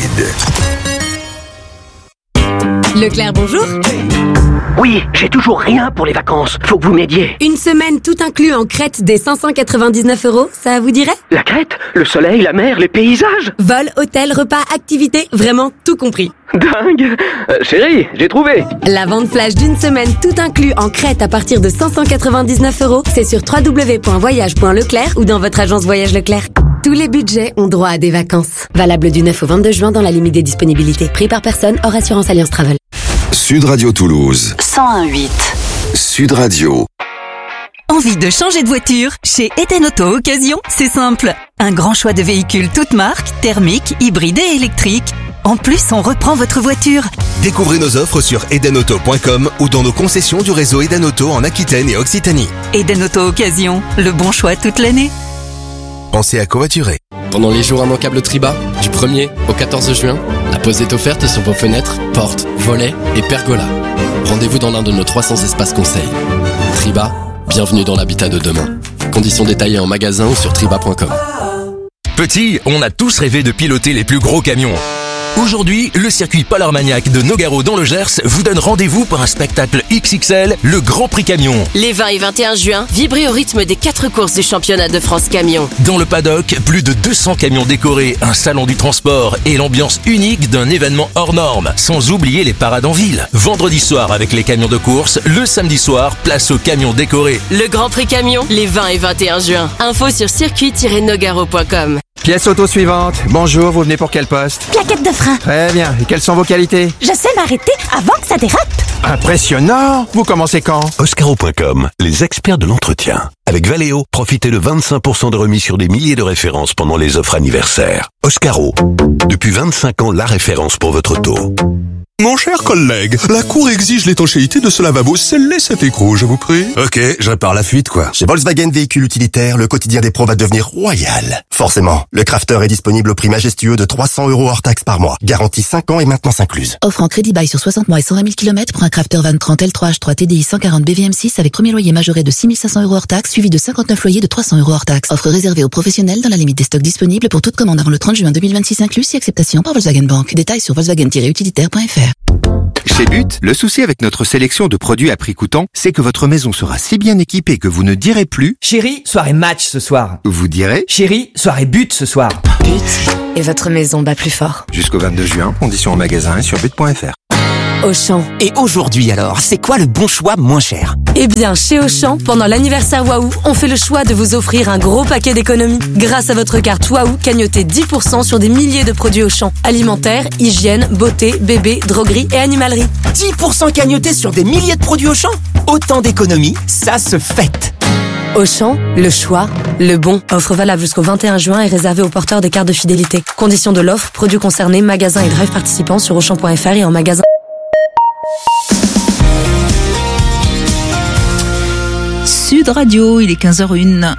Leclerc, bonjour. Oui, j'ai toujours rien pour les vacances. Faut que vous m'aidiez. Une semaine tout inclus en Crète des cinq cent quatre-vingt-dix-neuf euros, ça vous dirait? La Crète, le soleil, la mer, les paysages. Vol, hôtel, repas, activités, vraiment tout compris. Dingue. Euh, chérie, j'ai trouvé. La vente flash d'une semaine tout inclus en Crète à partir de cinq cent quatre-vingt-dix-neuf euros, c'est sur w w w point voyage point leclerc ou dans votre agence Voyage Leclerc. Tous les budgets ont droit à des vacances. Valable du neuf au vingt-deux juin dans la limite des disponibilités. Prix par personne hors assurance Alliance Travel. Sud Radio Toulouse. cent un virgule huit. Sud Radio. Envie de changer de voiture? Chez Eden Auto Occasion, c'est simple. Un grand choix de véhicules toutes marques, thermiques, hybrides et électriques. En plus, on reprend votre voiture. Découvrez nos offres sur eden auto point com ou dans nos concessions du réseau Eden Auto en Aquitaine et Occitanie. Eden Auto Occasion, le bon choix toute l'année. Pensez à covoiturer. Pendant les jours immanquables Triba, du premier au quatorze juin, la pause est offerte sur vos fenêtres, portes, volets et pergolas. Rendez-vous dans l'un de nos trois cents espaces conseils. Triba, bienvenue dans l'habitat de demain. Conditions détaillées en magasin ou sur triba point com. Petit, on a tous rêvé de piloter les plus gros camions. Aujourd'hui, le circuit Paul Armagnac de Nogaro dans le Gers vous donne rendez-vous pour un spectacle X X L, le Grand Prix Camion. Les vingt et vingt et un juin, vibrez au rythme des quatre courses du championnat de France Camion. Dans le paddock, plus de deux cents camions décorés, un salon du transport et l'ambiance unique d'un événement hors norme. Sans oublier les parades en ville. Vendredi soir avec les camions de course, le samedi soir, place aux camions décorés. Le Grand Prix Camion, les vingt et vingt et un juin. Info sur circuit tiret nogaro point com. Pièce auto suivante. Bonjour, vous venez pour quel poste? Plaquette de frein. Très bien. Et quelles sont vos qualités? Je sais m'arrêter avant que ça dérape. Impressionnant. Vous commencez quand? Oscaro point com, les experts de l'entretien. Avec Valeo, profitez de vingt-cinq pour cent de remise sur des milliers de références pendant les offres anniversaires. Oscaro, depuis vingt-cinq ans, la référence pour votre auto. Mon cher collègue, la Cour exige l'étanchéité de ce lavabo. Scellez cet écrou, je vous prie. Ok, je répare la fuite, quoi. Chez Volkswagen Véhicules Utilitaires, le quotidien des pros va devenir royal. Forcément, le Crafter est disponible au prix majestueux de trois cents euros hors taxe par mois. Garantie cinq ans et maintenance incluse. Offre en crédit bail sur soixante mois et cent vingt mille kilomètres pour un Crafter vingt trente L trois H trois T D I cent quarante B V M six avec premier loyer majoré de six mille cinq cents euros hors taxe, suivi de cinquante-neuf loyers de trois cents euros hors taxe. Offre réservée aux professionnels dans la limite des stocks disponibles pour toute commande avant le trente juin deux mille vingt-six inclus, si acceptation par Volkswagen Bank. Détails sur volkswagen tiret utilitaire point f r. Chez But, le souci avec notre sélection de produits à prix coûtant, c'est que votre maison sera si bien équipée que vous ne direz plus « Chérie, soirée match ce soir ». Vous direz « Chérie, soirée but ce soir ». But, et votre maison bat plus fort. Jusqu'au vingt-deux juin, conditions en magasin et sur but point f r. Auchan. Et aujourd'hui alors, c'est quoi le bon choix moins cher? Eh bien, chez Auchan, pendant l'anniversaire Waouh, on fait le choix de vous offrir un gros paquet d'économies. Grâce à votre carte Waouh, cagnotez dix pour cent sur des milliers de produits Auchan. Alimentaire, hygiène, beauté, bébé, droguerie et animalerie. dix pour cent cagnotés sur des milliers de produits Auchan? Autant d'économies, ça se fête. Auchan, le choix, le bon. Offre valable jusqu'au vingt et un juin et réservée aux porteurs des cartes de fidélité. Conditions de l'offre, produits concernés, magasins et drive participants sur auchan point f r et en magasin. Sud Radio, il est quinze heures une.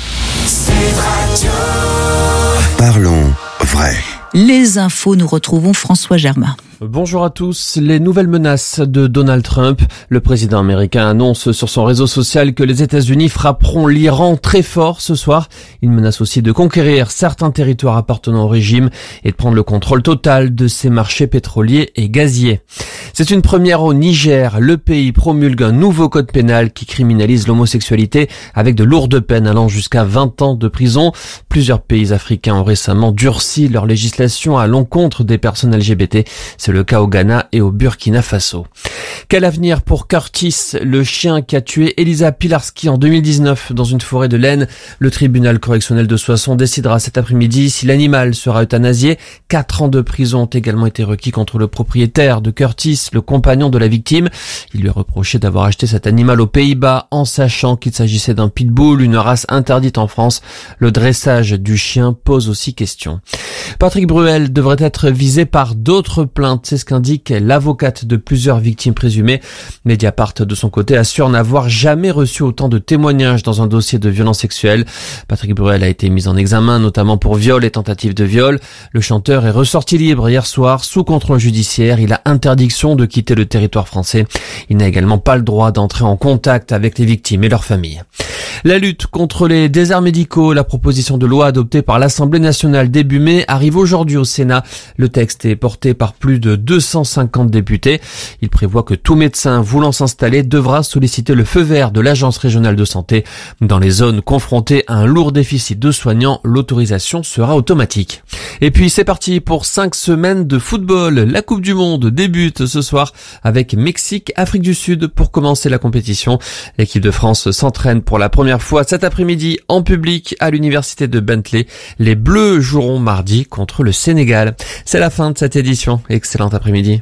Parlons vrai. Les infos, nous retrouvons François Germain. Bonjour à tous. Les nouvelles menaces de Donald Trump. Le président américain annonce sur son réseau social que les États-Unis frapperont l'Iran très fort ce soir. Il menace aussi de conquérir certains territoires appartenant au régime et de prendre le contrôle total de ses marchés pétroliers et gaziers. C'est une première au Niger. Le pays promulgue un nouveau code pénal qui criminalise l'homosexualité avec de lourdes peines allant jusqu'à vingt ans de prison. Plusieurs pays africains ont récemment durci leur législation à l'encontre des personnes L G B T. C'est le cas au Ghana et au Burkina Faso. Quel avenir pour Curtis, le chien qui a tué Elisa Pilarski en deux mille dix-neuf dans une forêt de l'Aisne? Le tribunal correctionnel de Soissons décidera cet après-midi si l'animal sera euthanasié. Quatre ans de prison ont également été requis contre le propriétaire de Curtis, le compagnon de la victime. Il lui a reproché d'avoir acheté cet animal aux Pays-Bas en sachant qu'il s'agissait d'un pitbull, une race interdite en France. Le dressage du chien pose aussi question. Patrick Bruel devrait être visé par d'autres plaintes. C'est ce qu'indique l'avocate de plusieurs victimes présumées. Mediapart, de son côté, assure n'avoir jamais reçu autant de témoignages dans un dossier de violence sexuelle. Patrick Bruel a été mis en examen, notamment pour viol et tentative de viol. Le chanteur est ressorti libre hier soir, sous contrôle judiciaire. Il a interdiction de quitter le territoire français. Il n'a également pas le droit d'entrer en contact avec les victimes et leurs familles. La lutte contre les déserts médicaux, la proposition de loi adoptée par l'Assemblée nationale début mai arrive aujourd'hui au Sénat. Le texte est porté par plus de deux cent cinquante députés. Il prévoit que tout médecin voulant s'installer devra solliciter le feu vert de l'Agence régionale de santé. Dans les zones confrontées à un lourd déficit de soignants, l'autorisation sera automatique. Et puis c'est parti pour cinq semaines de football. La Coupe du Monde débute ce soir avec Mexique, Afrique du Sud pour commencer la compétition. L'équipe de France s'entraîne pour la première fois cet après-midi en public à l'université de Bentley. Les Bleus joueront mardi contre le Sénégal. C'est la fin de cette édition. Excellent après-midi.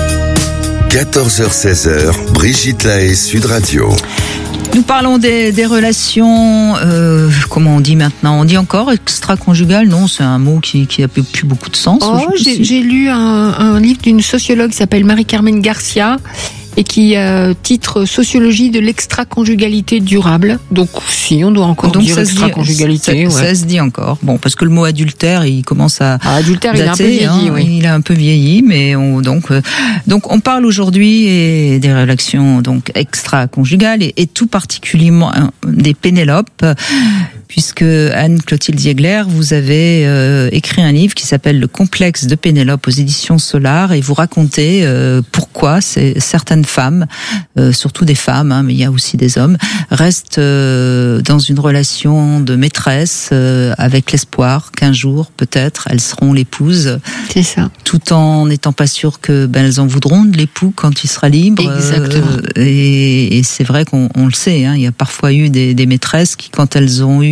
quatorze heures seize, Brigitte Lahaie, Sud Radio. Nous parlons des, des relations, euh, comment on dit maintenant? On dit encore extra-conjugales? Non, c'est un mot qui, qui a plus beaucoup de sens. Oh, j'ai, j'ai lu un, un livre d'une sociologue qui s'appelle Marie-Carmen Garcia et qui euh, titre Sociologie de l'extra-conjugalité durable. Donc, si, on doit encore Donc, dire ça extra-conjugalité. Dit, ça, ouais. ça se dit encore. Bon, parce que le mot adultère, il commence à ah, adultère, dater, il a un peu vieilli, hein, oui. Il a un peu vieilli, mais on, donc, euh, donc, on parle aujourd'hui et des relations donc extra-conjugales et, et tout particulièrement hein, des Pénélopes. Puisque Anne-Clotilde Ziegler, vous avez euh, écrit un livre qui s'appelle Le complexe de Pénélope aux éditions Solar et vous racontez euh, pourquoi c'est, certaines femmes, euh, surtout des femmes, hein, mais il y a aussi des hommes, restent euh, dans une relation de maîtresse euh, avec l'espoir qu'un jour, peut-être, elles seront l'épouse. C'est ça. Tout en n'étant pas sûres que ben, elles en voudront de l'époux quand il sera libre. Exactement. Euh, et, et c'est vrai qu'on on le sait, hein, il y a parfois eu des, des maîtresses qui, quand elles ont eu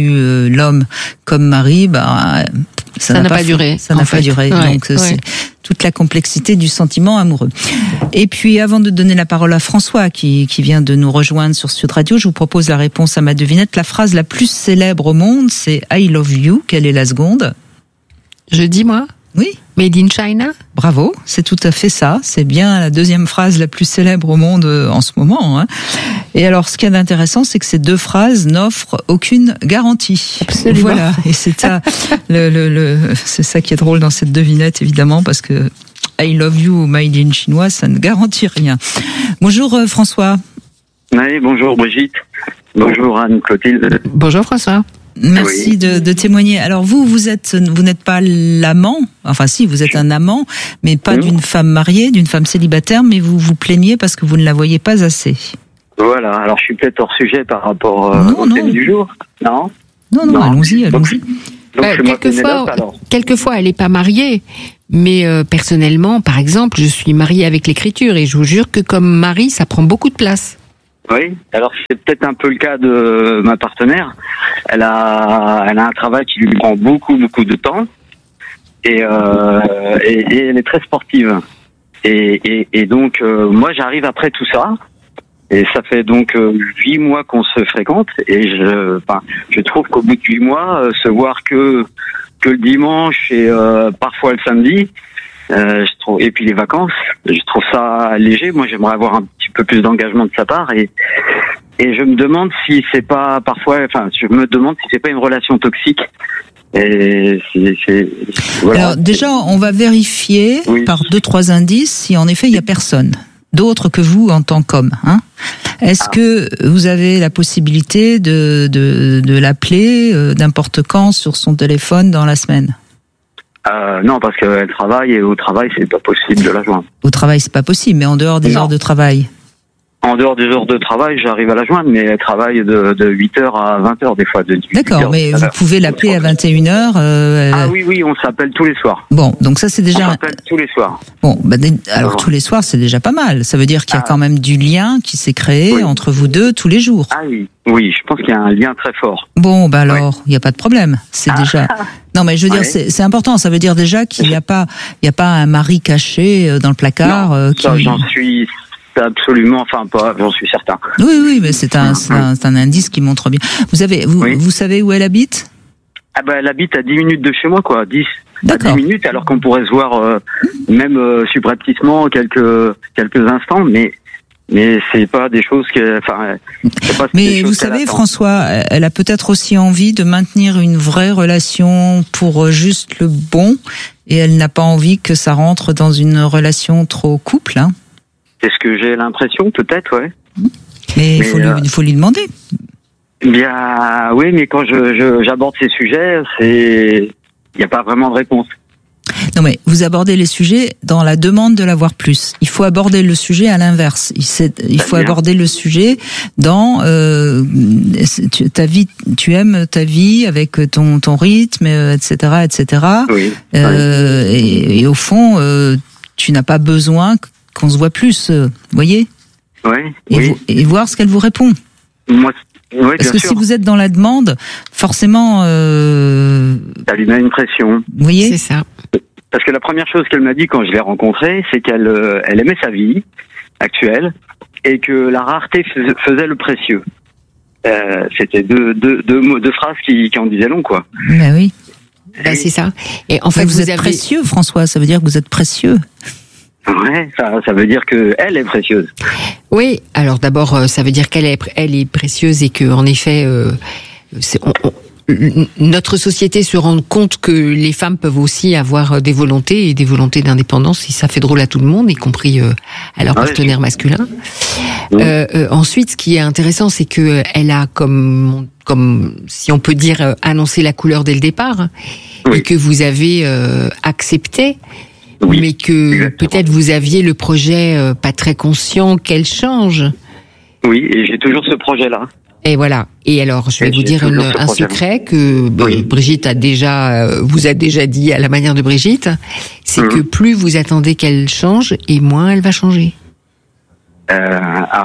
connu euh, l'homme comme mari, bah, ça, ça n'a pas fait, duré. Ça n'a fait. pas duré. Ouais, Donc, ouais. c'est toute la complexité du sentiment amoureux. Et puis, avant de donner la parole à François, qui, qui vient de nous rejoindre sur Sud Radio, je vous propose la réponse à ma devinette. La phrase la plus célèbre au monde, c'est I love you. Quelle est la seconde? Je dis, moi? Oui. Made in China? Bravo, c'est tout à fait ça. C'est bien la deuxième phrase la plus célèbre au monde en ce moment. Hein. Et alors, ce qui est intéressant, c'est que ces deux phrases n'offrent aucune garantie. Absolument. Voilà. Et c'est ça, le, le, le, c'est ça qui est drôle dans cette devinette, évidemment, parce que I love you made in chinois, ça ne garantit rien. Bonjour euh, François. Oui, bonjour Brigitte. Bonjour Anne-Clotilde. Bonjour François. Merci oui. de, de témoigner. Alors vous, vous êtes, vous n'êtes pas l'amant. Enfin, si, vous êtes un amant, mais pas mmh. d'une femme mariée, d'une femme célibataire, mais vous vous plaignez parce que vous ne la voyez pas assez. Voilà. Alors, je suis peut-être hors sujet par rapport euh, non, au non. thème du jour. Non. Non, non. non. Allons-y, allons-y. Donc, euh, quelquefois, quelquefois, elle n'est pas mariée, mais euh, personnellement, par exemple, je suis mariée avec l'écriture et je vous jure que comme mari, ça prend beaucoup de place. Oui, alors c'est peut-être un peu le cas de ma partenaire. Elle a, elle a un travail qui lui prend beaucoup, beaucoup de temps, et, euh, et, et elle est très sportive. Et, et, et donc, euh, moi, j'arrive après tout ça, et ça fait donc huit mois qu'on se fréquente, et je, enfin, je trouve qu'au bout de huit mois, euh, se voir que que le dimanche et euh, parfois le samedi. Euh, je trouve, et puis les vacances, je trouve ça léger. Moi, j'aimerais avoir un petit peu plus d'engagement de sa part, et et je me demande si c'est pas parfois, enfin, je me demande si c'est pas une relation toxique. Et c'est, c'est voilà. Alors déjà, on va vérifier oui. par deux trois indices si en effet il y a personne d'autre que vous en tant qu'homme. Hein. Est-ce ah. que vous avez la possibilité de de, de l'appeler euh, n'importe quand sur son téléphone dans la semaine? Euh, non, parce qu'elle travaille et au travail, c'est pas possible de la joindre. Au travail, c'est pas possible, mais en dehors des non. heures de travail. En dehors des heures de travail, j'arrive à la joindre, mais elle travaille de, de huit heures à vingt heures des fois. De D'accord, mais vous pouvez l'appeler à vingt et une heures. Euh, ah oui, oui, on s'appelle tous les soirs. Bon, donc ça c'est déjà... On s'appelle tous les soirs. Bon, bah, alors tous les soirs, c'est déjà pas mal. Ça veut dire qu'il y a ah. quand même du lien qui s'est créé oui. entre vous deux tous les jours. Ah oui, oui, je pense qu'il y a un lien très fort. Bon, bah alors, il ouais. n'y a pas de problème. C'est ah. déjà... Non, mais je veux dire, ouais. c'est, c'est important. Ça veut dire déjà qu'il n'y a pas, il y a pas un mari caché dans le placard. Non, euh, qui... ça, j'en suis absolument, enfin pas, j'en suis certain. Oui, oui, mais c'est un, c'est un, c'est un indice qui montre bien. Vous avez, vous, oui. vous savez où elle habite? Ah ben, elle habite à dix minutes de chez moi, quoi, dix. D'accord. À dix minutes, alors qu'on pourrait se voir euh, même euh, subrepticement quelques quelques instants, mais. Mais c'est pas des choses que, enfin. C'est pas Mais vous savez, François, elle a peut-être aussi envie de maintenir une vraie relation pour juste le bon, et elle n'a pas envie que ça rentre dans une relation trop couple. Hein. C'est ce que j'ai l'impression, peut-être, ouais. Mais il faut, euh, lui, faut lui demander. Bien, oui, mais quand je, je j'aborde ces sujets, c'est, il n'y a pas vraiment de réponse. Non mais vous abordez les sujets dans la demande de l'avoir plus. Il faut aborder le sujet à l'inverse. Il, il faut aborder le sujet dans euh, tu, ta vie. Tu aimes ta vie avec ton ton rythme, et cetera, et cetera. Oui. Euh, oui. Et, et au fond, euh, tu n'as pas besoin qu'on se voit plus. Vous voyez. Oui. Et, oui. Vous, et voir ce qu'elle vous répond. Moi. Oui, Parce que sûr. si vous êtes dans la demande, forcément... Euh... Ça lui met une pression. Vous voyez ? C'est ça. Parce que la première chose qu'elle m'a dit quand je l'ai rencontrée, c'est qu'elle euh, elle aimait sa vie actuelle et que la rareté faisait le précieux. Euh, c'était deux, deux, deux, mots, deux phrases qui, qui en disaient long, quoi. Ben oui. Ben, c'est ça. Et en fait, vous, vous êtes avez... précieux, François. Ça veut dire que vous êtes précieux. Ouais, ça, ça veut dire que elle est précieuse. Oui, alors d'abord, ça veut dire qu'elle est, elle est précieuse et que, en effet, euh, c'est, on, on, notre société se rend compte que les femmes peuvent aussi avoir des volontés et des volontés d'indépendance, si ça fait drôle à tout le monde, y compris euh, à leur ouais, partenaire masculin. Oui. Euh, euh, ensuite, ce qui est intéressant, c'est que elle a, comme, comme si on peut dire, annoncé la couleur dès le départ, oui. et que vous avez euh, accepté. Oui, mais que exactement. Peut-être vous aviez le projet euh, pas très conscient qu'elle change. Oui, et j'ai toujours ce projet-là. Et voilà. Et alors, je vais et vous dire une, un secret que oui. Brigitte a déjà, euh, vous a déjà dit à la manière de Brigitte, c'est mmh. que plus vous attendez qu'elle change, et moins elle va changer. Euh, ah,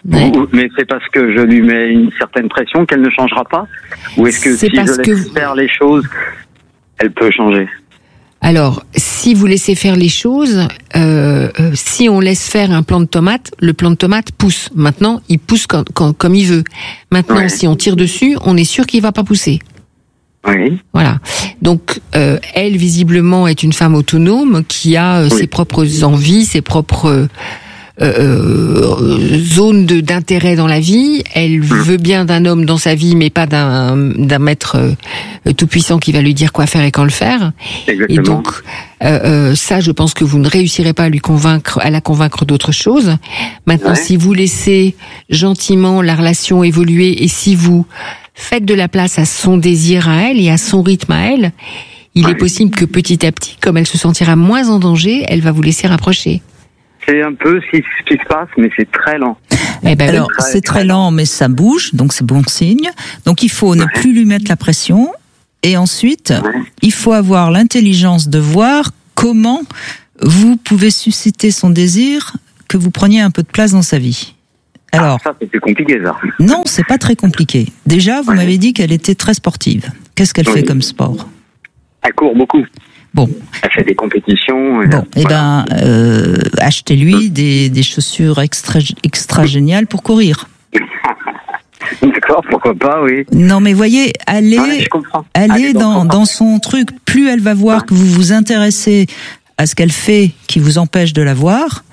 Ouais. Ou- mais c'est parce que je lui mets une certaine pression qu'elle ne changera pas? Ou est-ce que C'est si parce je laisse que- faire les choses, elle peut changer? Alors, si vous laissez faire les choses, euh, euh, si on laisse faire un plant de tomate, le plant de tomate pousse. Maintenant, il pousse quand, quand- comme il veut. Maintenant, Ouais. si on tire dessus, on est sûr qu'il va pas pousser. Oui. Voilà. Donc, euh, elle, visiblement, est une femme autonome qui a euh, Oui. ses propres envies, ses propres euh, euh, zones de- d'intérêt dans la vie. Elle veut bien d'un homme dans sa vie, mais pas d'un d'un maître euh, tout-puissant qui va lui dire quoi faire et quand le faire. Exactement. Et donc, euh, euh, ça, je pense que vous ne réussirez pas à lui convaincre, à la convaincre d'autre chose. Maintenant, Ouais. si vous laissez gentiment la relation évoluer et si vous faites de la place à son désir à elle et à son rythme à elle, il est possible que petit à petit, comme elle se sentira moins en danger, elle va vous laisser rapprocher. C'est un peu ce qui, ce qui se passe, mais c'est très lent. Eh ben, Alors, très, c'est très lent, mais ça bouge, donc c'est bon signe. Donc, il faut ne plus lui mettre la pression. Et ensuite, il faut avoir l'intelligence de voir comment vous pouvez susciter son désir, que vous preniez un peu de place dans sa vie. Alors, Ça, c'est plus compliqué, ça. non, c'est pas très compliqué. Déjà, vous m'avez dit qu'elle était très sportive. Qu'est-ce qu'elle Oui. fait comme sport? Elle court beaucoup. Bon. Elle fait des compétitions. et- Bon, eh voilà. ben, euh, achetez-lui des, des chaussures extra, extra géniales pour courir. D'accord, pourquoi pas, oui. Non, mais voyez, allez, Ouais, je comprends. allez Allez dans, dans- dans son truc. Plus elle va voir que vous vous intéressez à ce qu'elle fait qui vous empêche de la voir,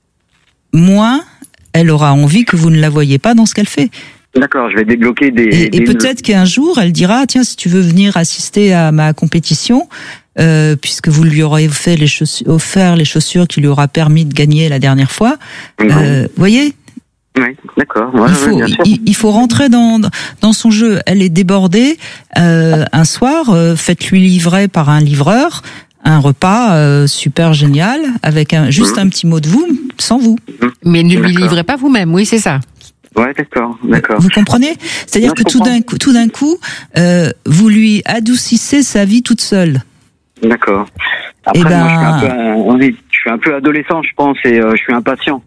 moins elle aura envie que vous ne la voyez pas dans ce qu'elle fait. D'accord, je vais débloquer des... Et, et des- peut-être qu'un jour, elle dira, tiens, si tu veux venir assister à ma compétition, euh, puisque vous lui aurez fait les chaussures, offert les chaussures qui lui aura permis de gagner la dernière fois, euh, voyez, Oui, d'accord. Ouais, il ouais, faut, bien sûr. il, il faut rentrer dans, dans son jeu. Elle est débordée. Euh, un soir, euh, faites-lui livrer par un livreur un repas euh, super génial avec un, juste un petit mot de vous, sans vous. Mais ne lui D'accord. livrez pas vous-même, oui, c'est ça. Ouais, d'accord, d'accord. Vous comprenez? C'est-à-dire Non, que je tout comprends. d'un coup, tout d'un coup, euh, vous lui adoucissez sa vie toute seule. D'accord. Après, Eh ben- moi, je suis un peu, euh, oui, je suis un peu adolescent, je pense, et euh, je suis impatient.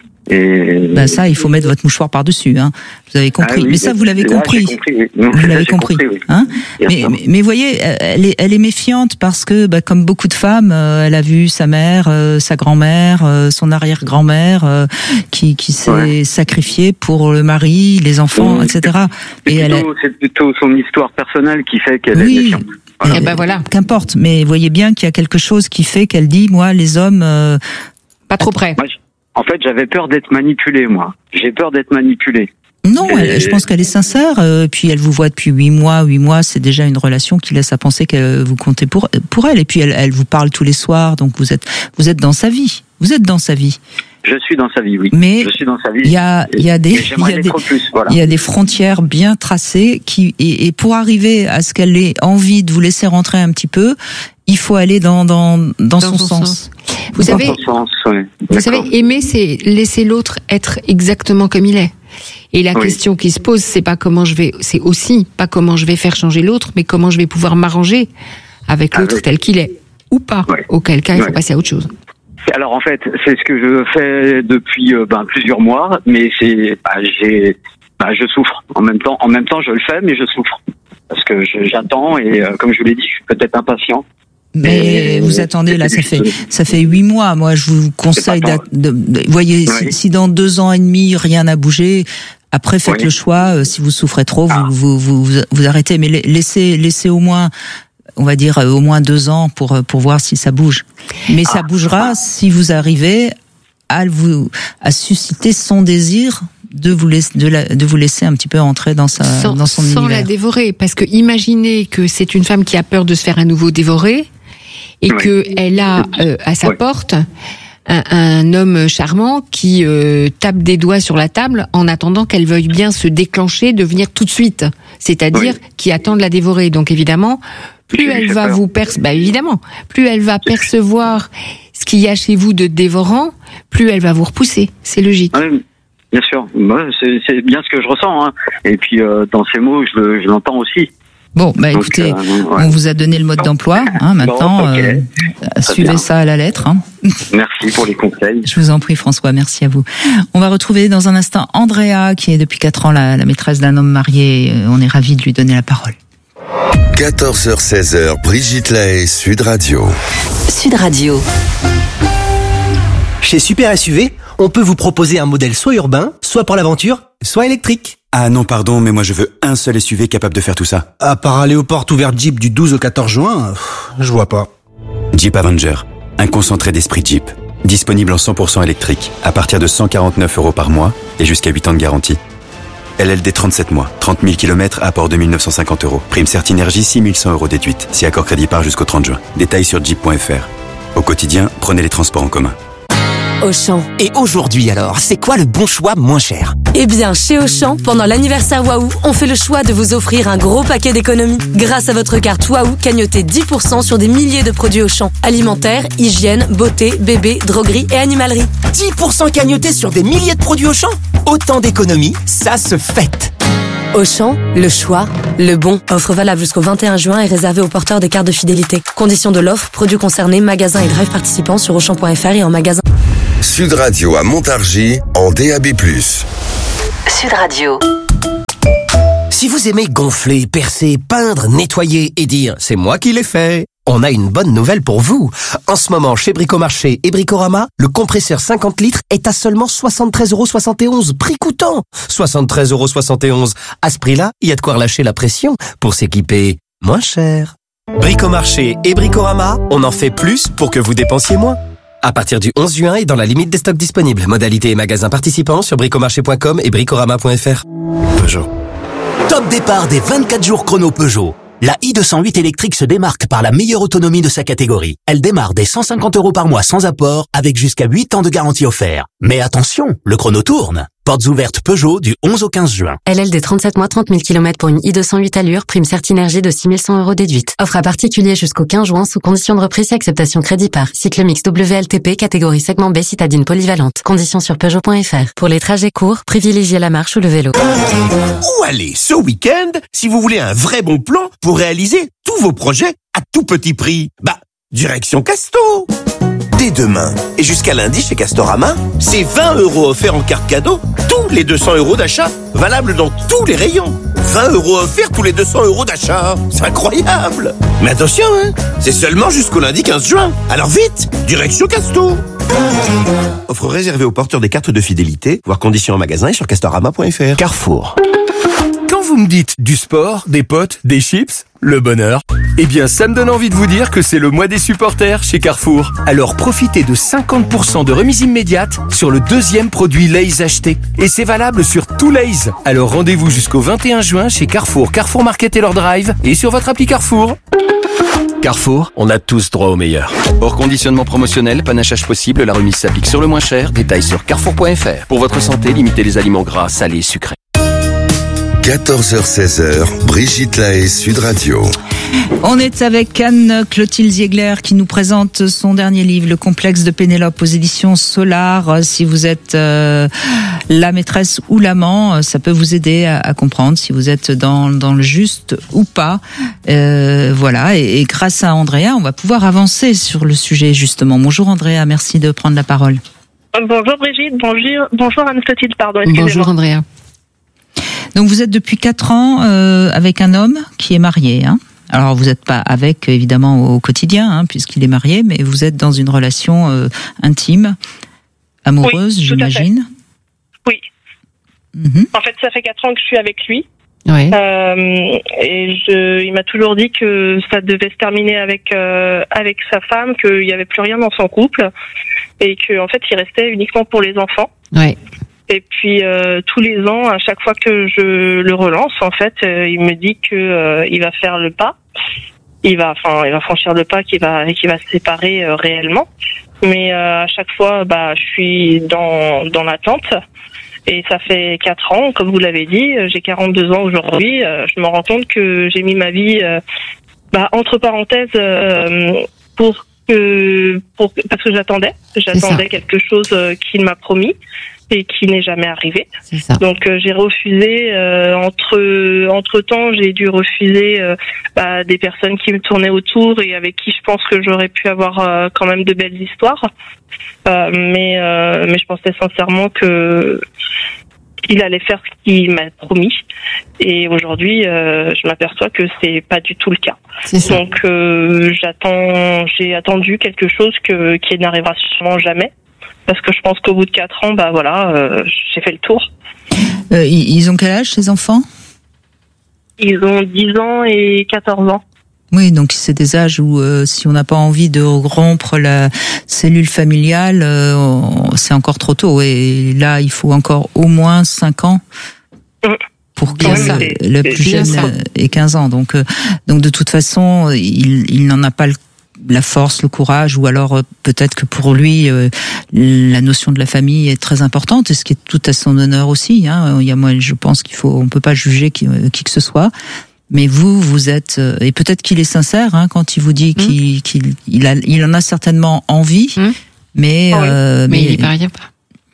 Et Ben ça, il faut mettre votre mouchoir par-dessus. Hein. Vous avez compris. Ah oui, mais ça, vous l'avez là, compris. j'ai compris, oui. Non, Vous là, l'avez j'ai compris. compris, oui. Hein. Bien Mais, sûr. mais, mais voyez, elle est, elle est méfiante parce que, bah, comme beaucoup de femmes, euh, elle a vu sa mère, euh, sa grand-mère, euh, son arrière-grand-mère, euh, qui, qui s'est Ouais. sacrifiée pour le mari, les enfants, Mmh. et cetera. C'est Et elle a- plutôt, c'est plutôt son histoire personnelle qui fait qu'elle est Oui. méfiante. Eh ben voilà. Qu'importe. Mais voyez bien qu'il y a quelque chose qui fait qu'elle dit, moi, les hommes. euh, Pas trop près. Moi, je- en fait, j'avais peur d'être manipulé, moi. J'ai peur d'être manipulé. Non, Et- elle- je pense qu'elle est sincère. Euh, puis elle vous voit depuis huit mois. Huit mois, c'est déjà une relation qui laisse à penser que vous comptez pour pour elle. Et puis elle, elle vous parle tous les soirs, donc vous êtes vous êtes dans sa vie. Vous êtes dans sa vie. Je suis dans sa vie, oui. Mais je suis dans sa vie. Il y a il y a des Et j'aimerais il y a l'être des- plus, voilà. il y a des frontières bien tracées qui et, et pour arriver à ce qu'elle ait envie de vous laisser rentrer un petit peu, il faut aller dans dans dans, son, sens. Vous Dans savez, son sens, ouais. Vous D'accord. savez, aimer, c'est laisser l'autre être exactement comme il est. Et la Oui. question qui se pose, c'est pas comment je vais, c'est aussi pas comment je vais faire changer l'autre, mais comment je vais pouvoir m'arranger avec l'autre Avec. tel qu'il est, ou pas. Ouais. Auquel cas, il faut Ouais. passer à autre chose. Alors en fait, c'est ce que je fais depuis euh, ben, plusieurs mois, mais c'est, bah, j'ai, bah, je souffre. En même temps, en même temps, je le fais, mais je souffre parce que je- j'attends et euh, comme je vous l'ai dit, je suis peut-être impatient. Mais Et- vous attendez, là, ça fait ça fait huit mois. Moi, je vous conseille C'est pas d'att- de, de- voyez, si, Oui. si dans deux ans et demi rien n'a bougé, après faites Oui. le choix. euh, Si vous souffrez trop, Ah. vous, vous, vous vous arrêtez. Mais la- laissez laissez au moins, on va dire euh, au moins deux ans pour euh, pour voir si ça bouge. Mais ça bougera si vous arrivez à vous à susciter son désir de vous laisser de, la, de vous laisser un petit peu entrer dans sa Sans, dans son sans univers. la dévorer, parce que imaginez que c'est une femme qui a peur de se faire à nouveau dévorer et Oui. que elle a euh, à sa Oui. porte un, un homme charmant qui euh, tape des doigts sur la table en attendant qu'elle veuille bien se déclencher, de venir tout de suite. C'est-à-dire Oui. qui attend de la dévorer. Donc évidemment, plus Je lui elle fais va peur. vous perce, bah évidemment, plus elle va percevoir ce qu'il y a chez vous de dévorant, plus elle va vous repousser. C'est logique. Ouais, bien sûr, moi, c'est c'est bien ce que je ressens. Hein. Et puis euh, dans ces mots, je, le- je l'entends aussi. Bon, bah Donc, écoutez, euh, ouais. on vous a donné le mode d'emploi. Hein, maintenant, Bon, ok. euh, suivez bien. ça à la lettre. Hein. Merci pour les conseils. Je vous en prie, François. Merci à vous. On va retrouver dans un instant Andrea, qui est depuis quatre ans la, la maîtresse d'un homme marié. On est ravis de lui donner la parole. quatorze heures seize heures, Brigitte Lahaie, Sud Radio. Sud Radio. Chez Super S U V, on peut vous proposer un modèle soit urbain, soit pour l'aventure, soit électrique. Ah non, pardon, mais moi je veux un seul S U V capable de faire tout ça. À part aller aux portes ouvertes Jeep du douze au quatorze juin, pff, je vois pas. Jeep Avenger, un concentré d'esprit Jeep. Disponible en cent pour cent électrique, à partir de cent quarante-neuf euros par mois et jusqu'à huit ans de garantie. L L D trente-sept mois, trente mille kilomètres, apport deux mille neuf cent cinquante euros. Prime Certinergie six mille cent euros déduite, si accord crédit part jusqu'au trente juin. Détails sur jeep point f r. Au quotidien, prenez les transports en commun. Auchan. Et aujourd'hui alors, c'est quoi le bon choix moins cher? Eh bien, chez Auchan, pendant l'anniversaire Waouh, on fait le choix de vous offrir un gros paquet d'économies. Grâce à votre carte Waouh, cagnotez dix pour cent sur des milliers de produits Auchan. Alimentaire, hygiène, beauté, bébé, droguerie et animalerie. dix pour cent cagnotés sur des milliers de produits Auchan? Autant d'économies, ça se fête. Auchan, le choix, le bon. Offre valable jusqu'au vingt et un juin et réservée aux porteurs des cartes de fidélité. Conditions de l'offre, produits concernés, magasins et drive participants sur auchan point f r et en magasin. Sud Radio à Montargis, en D A B plus. Sud Radio. Si vous aimez gonfler, percer, peindre, nettoyer et dire « c'est moi qui l'ai fait », on a une bonne nouvelle pour vous. En ce moment, chez Bricomarché et Bricorama, le compresseur cinquante litres est à seulement soixante-treize euros soixante et onze, prix coûtant. soixante-treize euros soixante et onze. À ce prix-là, il y a de quoi relâcher la pression pour s'équiper moins cher. Bricomarché et Bricorama, on en fait plus pour que vous dépensiez moins. À partir du onze juin et dans la limite des stocks disponibles. Modalités et magasins participants sur bricomarché point com et bricorama point f r. Peugeot. Top départ des vingt-quatre jours chrono Peugeot. La i deux cent huit électrique se démarque par la meilleure autonomie de sa catégorie. Elle démarre dès cent cinquante euros par mois sans apport, avec jusqu'à huit ans de garantie offert. Mais attention, le chrono tourne. Portes ouvertes Peugeot du onze au quinze juin. L L D trente-sept mois, trente mille kilomètres pour une i deux cent huit allure, prime Certinergie de six mille cent euros déduite. Offre à particulier jusqu'au quinze juin sous condition de reprise et acceptation crédit par. Cycle mix W L T P, catégorie segment B, citadine polyvalente. Conditions sur peugeot point f r. Pour les trajets courts, privilégiez la marche ou le vélo. Où aller ce week-end si vous voulez un vrai bon plan pour réaliser tous vos projets à tout petit prix? Bah, direction Casto. Dès demain et jusqu'à lundi chez Castorama, c'est vingt euros offerts en carte cadeau tous les deux cents euros d'achat, valable dans tous les rayons. vingt euros offerts tous les deux cents euros d'achat. C'est incroyable. Mais attention, hein, c'est seulement jusqu'au lundi quinze juin. Alors vite, direction Casto. Offre réservée aux porteurs des cartes de fidélité, voire conditions en magasin et sur castorama point f r. Carrefour. Quand vous me dites du sport, des potes, des chips, le bonheur, eh bien ça me donne envie de vous dire que c'est le mois des supporters chez Carrefour. Alors profitez de cinquante pour cent de remise immédiate sur le deuxième produit Lay's acheté. Et c'est valable sur tout Lay's. Alors rendez-vous jusqu'au vingt et un juin chez Carrefour, Carrefour Market et leur drive et sur votre appli Carrefour. Carrefour, on a tous droit au meilleur. Hors conditionnement promotionnel, panachage possible, la remise s'applique sur le moins cher. Détails sur carrefour point f r. Pour votre santé, limitez les aliments gras, salés, sucrés. quatorze heures seize heures, Brigitte Lahaie, Sud Radio. On est avec Anne-Clotilde Ziegler qui nous présente son dernier livre, Le complexe de Pénélope aux éditions Solar. Si vous êtes euh, la maîtresse ou l'amant, ça peut vous aider à, à comprendre si vous êtes dans, dans le juste ou pas. Euh, voilà, et, et grâce à Andrea, on va pouvoir avancer sur le sujet justement. Bonjour Andrea, merci de prendre la parole. Bonjour Brigitte, bonjour, bonjour Anne-Clotilde, pardon. Bonjour Andrea. Donc vous êtes depuis quatre ans euh, avec un homme qui est marié, hein. Alors vous n'êtes pas avec évidemment au quotidien, hein, puisqu'il est marié, mais vous êtes dans une relation euh, intime, amoureuse, oui, j'imagine. Oui. Mm-hmm. En fait, ça fait quatre ans que je suis avec lui. Oui. Euh, et je, il m'a toujours dit que ça devait se terminer avec euh, avec sa femme, qu'il n'y avait plus rien dans son couple, et que en fait, il restait uniquement pour les enfants. Oui. Et puis euh, tous les ans, à chaque fois que je le relance, en fait, euh, il me dit que euh, il va faire le pas, il va, enfin, il va franchir le pas, qu'il va, qu'il va se séparer euh, réellement. Mais euh, à chaque fois, bah, je suis dans dans l'attente. Et ça fait quatre ans, comme vous l'avez dit, j'ai quarante-deux ans aujourd'hui. Euh, je me rends compte que j'ai mis ma vie, euh, bah, entre parenthèses, euh, pour que pour, parce que j'attendais, j'attendais quelque chose euh, qu'il m'a promis et qui n'est jamais arrivé. Donc euh, j'ai refusé. Euh, entre entre temps, j'ai dû refuser euh, bah, des personnes qui me tournaient autour et avec qui je pense que j'aurais pu avoir euh, quand même de belles histoires. Euh, mais euh, mais je pensais sincèrement que il allait faire ce qu'il m'a promis. Et aujourd'hui, euh, je m'aperçois que c'est pas du tout le cas. Donc euh, j'attends, j'ai attendu quelque chose que qui n'arrivera sûrement jamais. Parce que je pense qu'au bout de quatre ans, bah voilà, euh, j'ai fait le tour. Euh, ils ont quel âge, ces enfants ? Ils ont dix ans et quatorze ans. Oui, donc c'est des âges où euh, si on n'a pas envie de rompre la cellule familiale, euh, on, c'est encore trop tôt. Et là, il faut encore au moins cinq ans pour que oui, le, le plus jeune ça. ait quinze ans. Donc, euh, donc de toute façon, il, il n'en a pas le la force, le courage, ou alors euh, peut-être que pour lui euh, la notion de la famille est très importante, et ce qui est tout à son honneur aussi. Hein. Il y a moi, je pense qu'il faut, on peut pas juger qui, qui que ce soit. Mais vous, vous êtes, euh, et peut-être qu'il est sincère hein, quand il vous dit mmh. qu'il, qu'il il a, il en a certainement envie, mmh. mais, oui. euh, mais mais il y parvient pas.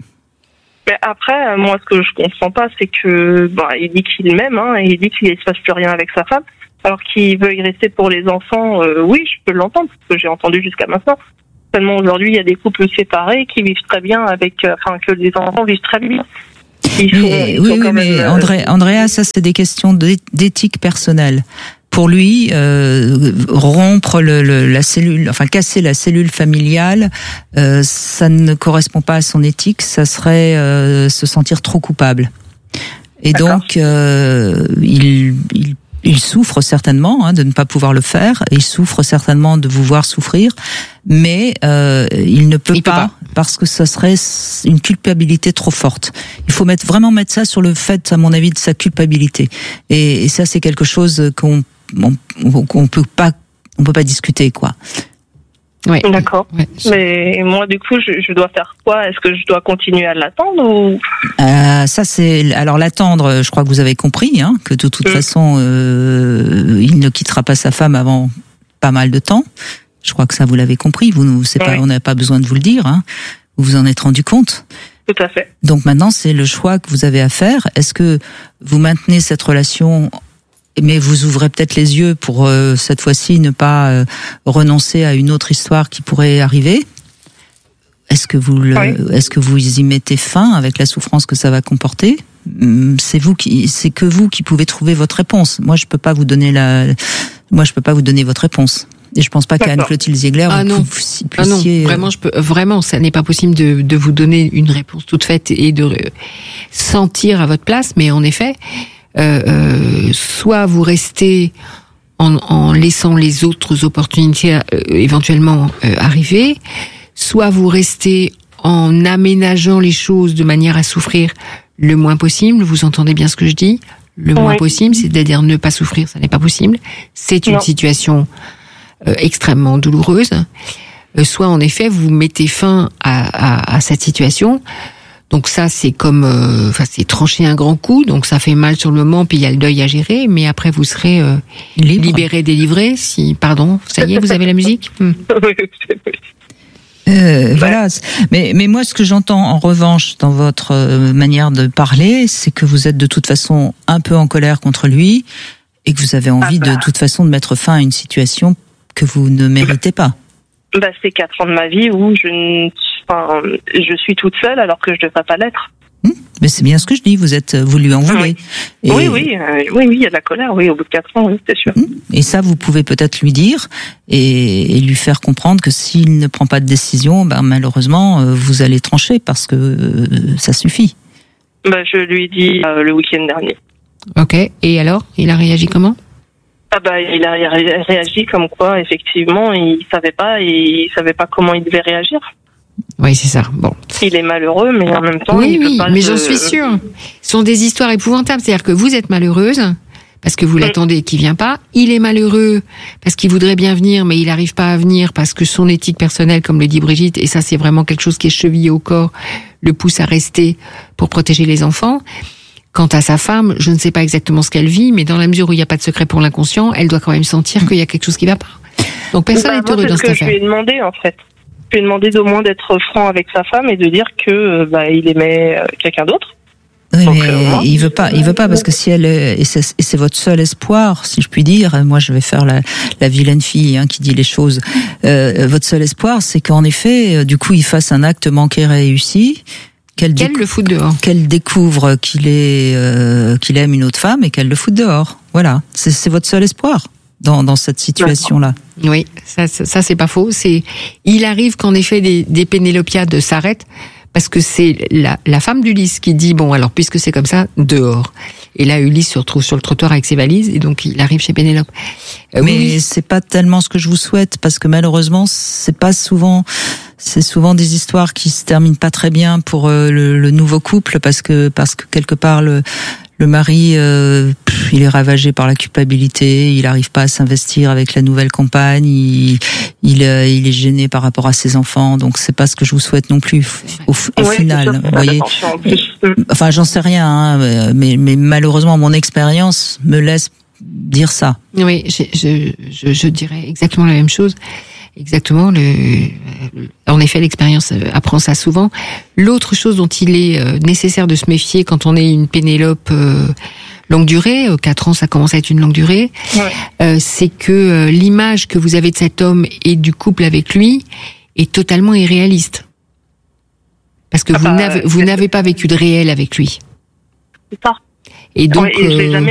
Mais après, moi, ce que je comprends pas, c'est que bah, il dit qu'il m'aime, hein, et il dit qu'il ne se passe plus rien avec sa femme. Alors qu'il veut y rester pour les enfants, euh, oui, je peux l'entendre, parce que j'ai entendu jusqu'à maintenant. Seulement aujourd'hui, il y a des couples séparés qui vivent très bien avec, euh, enfin, que les enfants vivent très bien. Il faut, mais, il faut oui, oui, mais même, André, Andrea, ça c'est des questions d'éthique personnelle. Pour lui, euh, rompre le, le, la cellule, enfin casser la cellule familiale, euh, ça ne correspond pas à son éthique. Ça serait euh, se sentir trop coupable. Et D'accord. donc, euh, il, il Il souffre certainement hein, de ne pas pouvoir le faire, et il souffre certainement de vous voir souffrir, mais euh, il ne peut, il pas, peut pas parce que ça serait une culpabilité trop forte. Il faut mettre vraiment mettre ça sur le fait, à mon avis, de sa culpabilité. Et, et ça, c'est quelque chose qu'on on, qu'on peut pas on peut pas discuter quoi. Oui. D'accord. Ouais. Mais moi, du coup, je, je dois faire quoi ? Est-ce que je dois continuer à l'attendre ou euh, Ça, c'est alors l'attendre. Je crois que vous avez compris hein, que de toute mmh. façon, euh, il ne quittera pas sa femme avant pas mal de temps. Je crois que ça, vous l'avez compris. Vous, c'est pas, oui. on n'a pas besoin de vous le dire. Hein. Vous vous en êtes rendu compte. Tout à fait. Donc maintenant, c'est le choix que vous avez à faire. Est-ce que vous maintenez cette relation? Mais vous ouvrez peut-être les yeux pour euh, cette fois-ci ne pas euh, renoncer à une autre histoire qui pourrait arriver. Est-ce que vous le, oui. est-ce que vous y mettez fin avec la souffrance que ça va comporter ? C'est vous qui, c'est que vous qui pouvez trouver votre réponse. Moi, je peux pas vous donner la, moi, je peux pas vous donner votre réponse. Et je pense pas qu'Anne-Clotilde Ziegler, ah vous non. puissiez... Ah non, vraiment, je peux, vraiment, ça n'est pas possible de, de vous donner une réponse toute faite et de sentir à votre place, mais en effet, Euh, euh, soit vous restez en, en laissant les autres opportunités euh, éventuellement euh, arriver, soit vous restez en aménageant les choses de manière à souffrir le moins possible. Vous entendez bien ce que je dis ? Le moins oui. possible, c'est-à-dire ne pas souffrir, ça n'est pas possible. C'est une non. situation euh, extrêmement douloureuse. Euh, soit en effet, vous mettez fin à, à, à cette situation. Donc ça, c'est comme, euh, enfin, c'est trancher un grand coup. Donc ça fait mal sur le moment, puis il y a le deuil à gérer. Mais après, vous serez euh, libéré, délivré. Si, pardon, ça y est, vous avez la musique. hmm. Euh, voilà. Mais, mais moi, ce que j'entends en revanche dans votre manière de parler, c'est que vous êtes de toute façon un peu en colère contre lui et que vous avez envie ah bah. de toute façon de mettre fin à une situation que vous ne méritez pas. Bah, c'est quatre ans de ma vie où je ne Enfin, je suis toute seule alors que je ne devrais pas l'être. Mmh, mais c'est bien ce que je dis, vous êtes, vous lui en voulez. Oui, et... oui, oui, euh, oui, oui, il y a de la colère, oui, au bout de quatre ans, oui, c'est sûr. Mmh, et ça, vous pouvez peut-être lui dire et, et lui faire comprendre que s'il ne prend pas de décision, ben, malheureusement, euh, vous allez trancher parce que euh, ça suffit. Bah, je lui ai dit euh, le week-end dernier. Ok, et alors, il a réagi comment ? Ah bah, il a réagi comme quoi, effectivement, il savait pas, et il savait pas comment il devait réagir. Oui, c'est ça. Bon. Il est malheureux, mais en même temps, oui, il oui, peut pas. Mais se... j'en suis sûre. Ce sont des histoires épouvantables. C'est-à-dire que vous êtes malheureuse parce que vous l'attendez et qu'il vient pas. Il est malheureux parce qu'il voudrait bien venir, mais il n'arrive pas à venir parce que son éthique personnelle, comme le dit Brigitte, et ça, c'est vraiment quelque chose qui est chevillé au corps, le pousse à rester pour protéger les enfants. Quant à sa femme, je ne sais pas exactement ce qu'elle vit, mais dans la mesure où il n'y a pas de secret pour l'inconscient, elle doit quand même sentir qu'il y a quelque chose qui ne va pas. Donc personne Bah, n'est moi, heureux c'est dans ce cette que je lui ai affaire. demandé en fait. Je lui ai demandé d'au moins d'être franc avec sa femme et de dire que euh, bah, il aimait euh, quelqu'un d'autre. Oui, Donc, mais euh, moi- il veut pas, il veut pas parce que si elle est, et c'est, et c'est votre seul espoir, si je puis dire. Moi, je vais faire la, la vilaine fille hein, qui dit les choses. Euh, votre seul espoir, c'est qu'en effet, euh, du coup, il fasse un acte manqué réussi, qu'elle, Qu'elle décou- le foute dehors. qu'elle découvre qu'il est, euh, qu'il aime une autre femme et qu'elle le foute dehors. Voilà, c'est, c'est votre seul espoir dans, dans cette situation-là. Oui, ça, ça, ça, c'est pas faux. C'est, il arrive qu'en effet des, des Pénélopiades s'arrêtent parce que c'est la, la femme d'Ulysse qui dit bon alors puisque c'est comme ça dehors. Et là Ulysse se retrouve sur le trottoir avec ses valises et donc il arrive chez Pénélope. Euh, Mais oui, c'est pas tellement ce que je vous souhaite parce que malheureusement c'est pas souvent, c'est souvent des histoires qui se terminent pas très bien pour euh, le, le nouveau couple parce que parce que quelque part le le mari euh, pff, il est ravagé par la culpabilité, il arrive pas à s'investir avec la nouvelle compagne, il il, euh, il est gêné par rapport à ses enfants, donc c'est pas ce que je vous souhaite non plus au, au Ouais, final, c'est ça, vous voyez. attention, en plus. Enfin, j'en sais rien, hein, mais, mais malheureusement, mon expérience me laisse dire ça. oui, je, je, je, je dirais exactement la même chose. Exactement. Le, en effet, l'expérience apprend ça souvent. L'autre chose dont il est euh, nécessaire de se méfier quand on est une Pénélope euh, longue durée, euh, quatre ans, ça commence à être une longue durée, Ouais. euh, c'est que euh, l'image que vous avez de cet homme et du couple avec lui est totalement irréaliste. Parce que Ah vous bah, n'avez vous c'est- n'avez pas vécu de réel avec lui. C'est ça. Et donc, Ouais, et je l'ai euh, jamais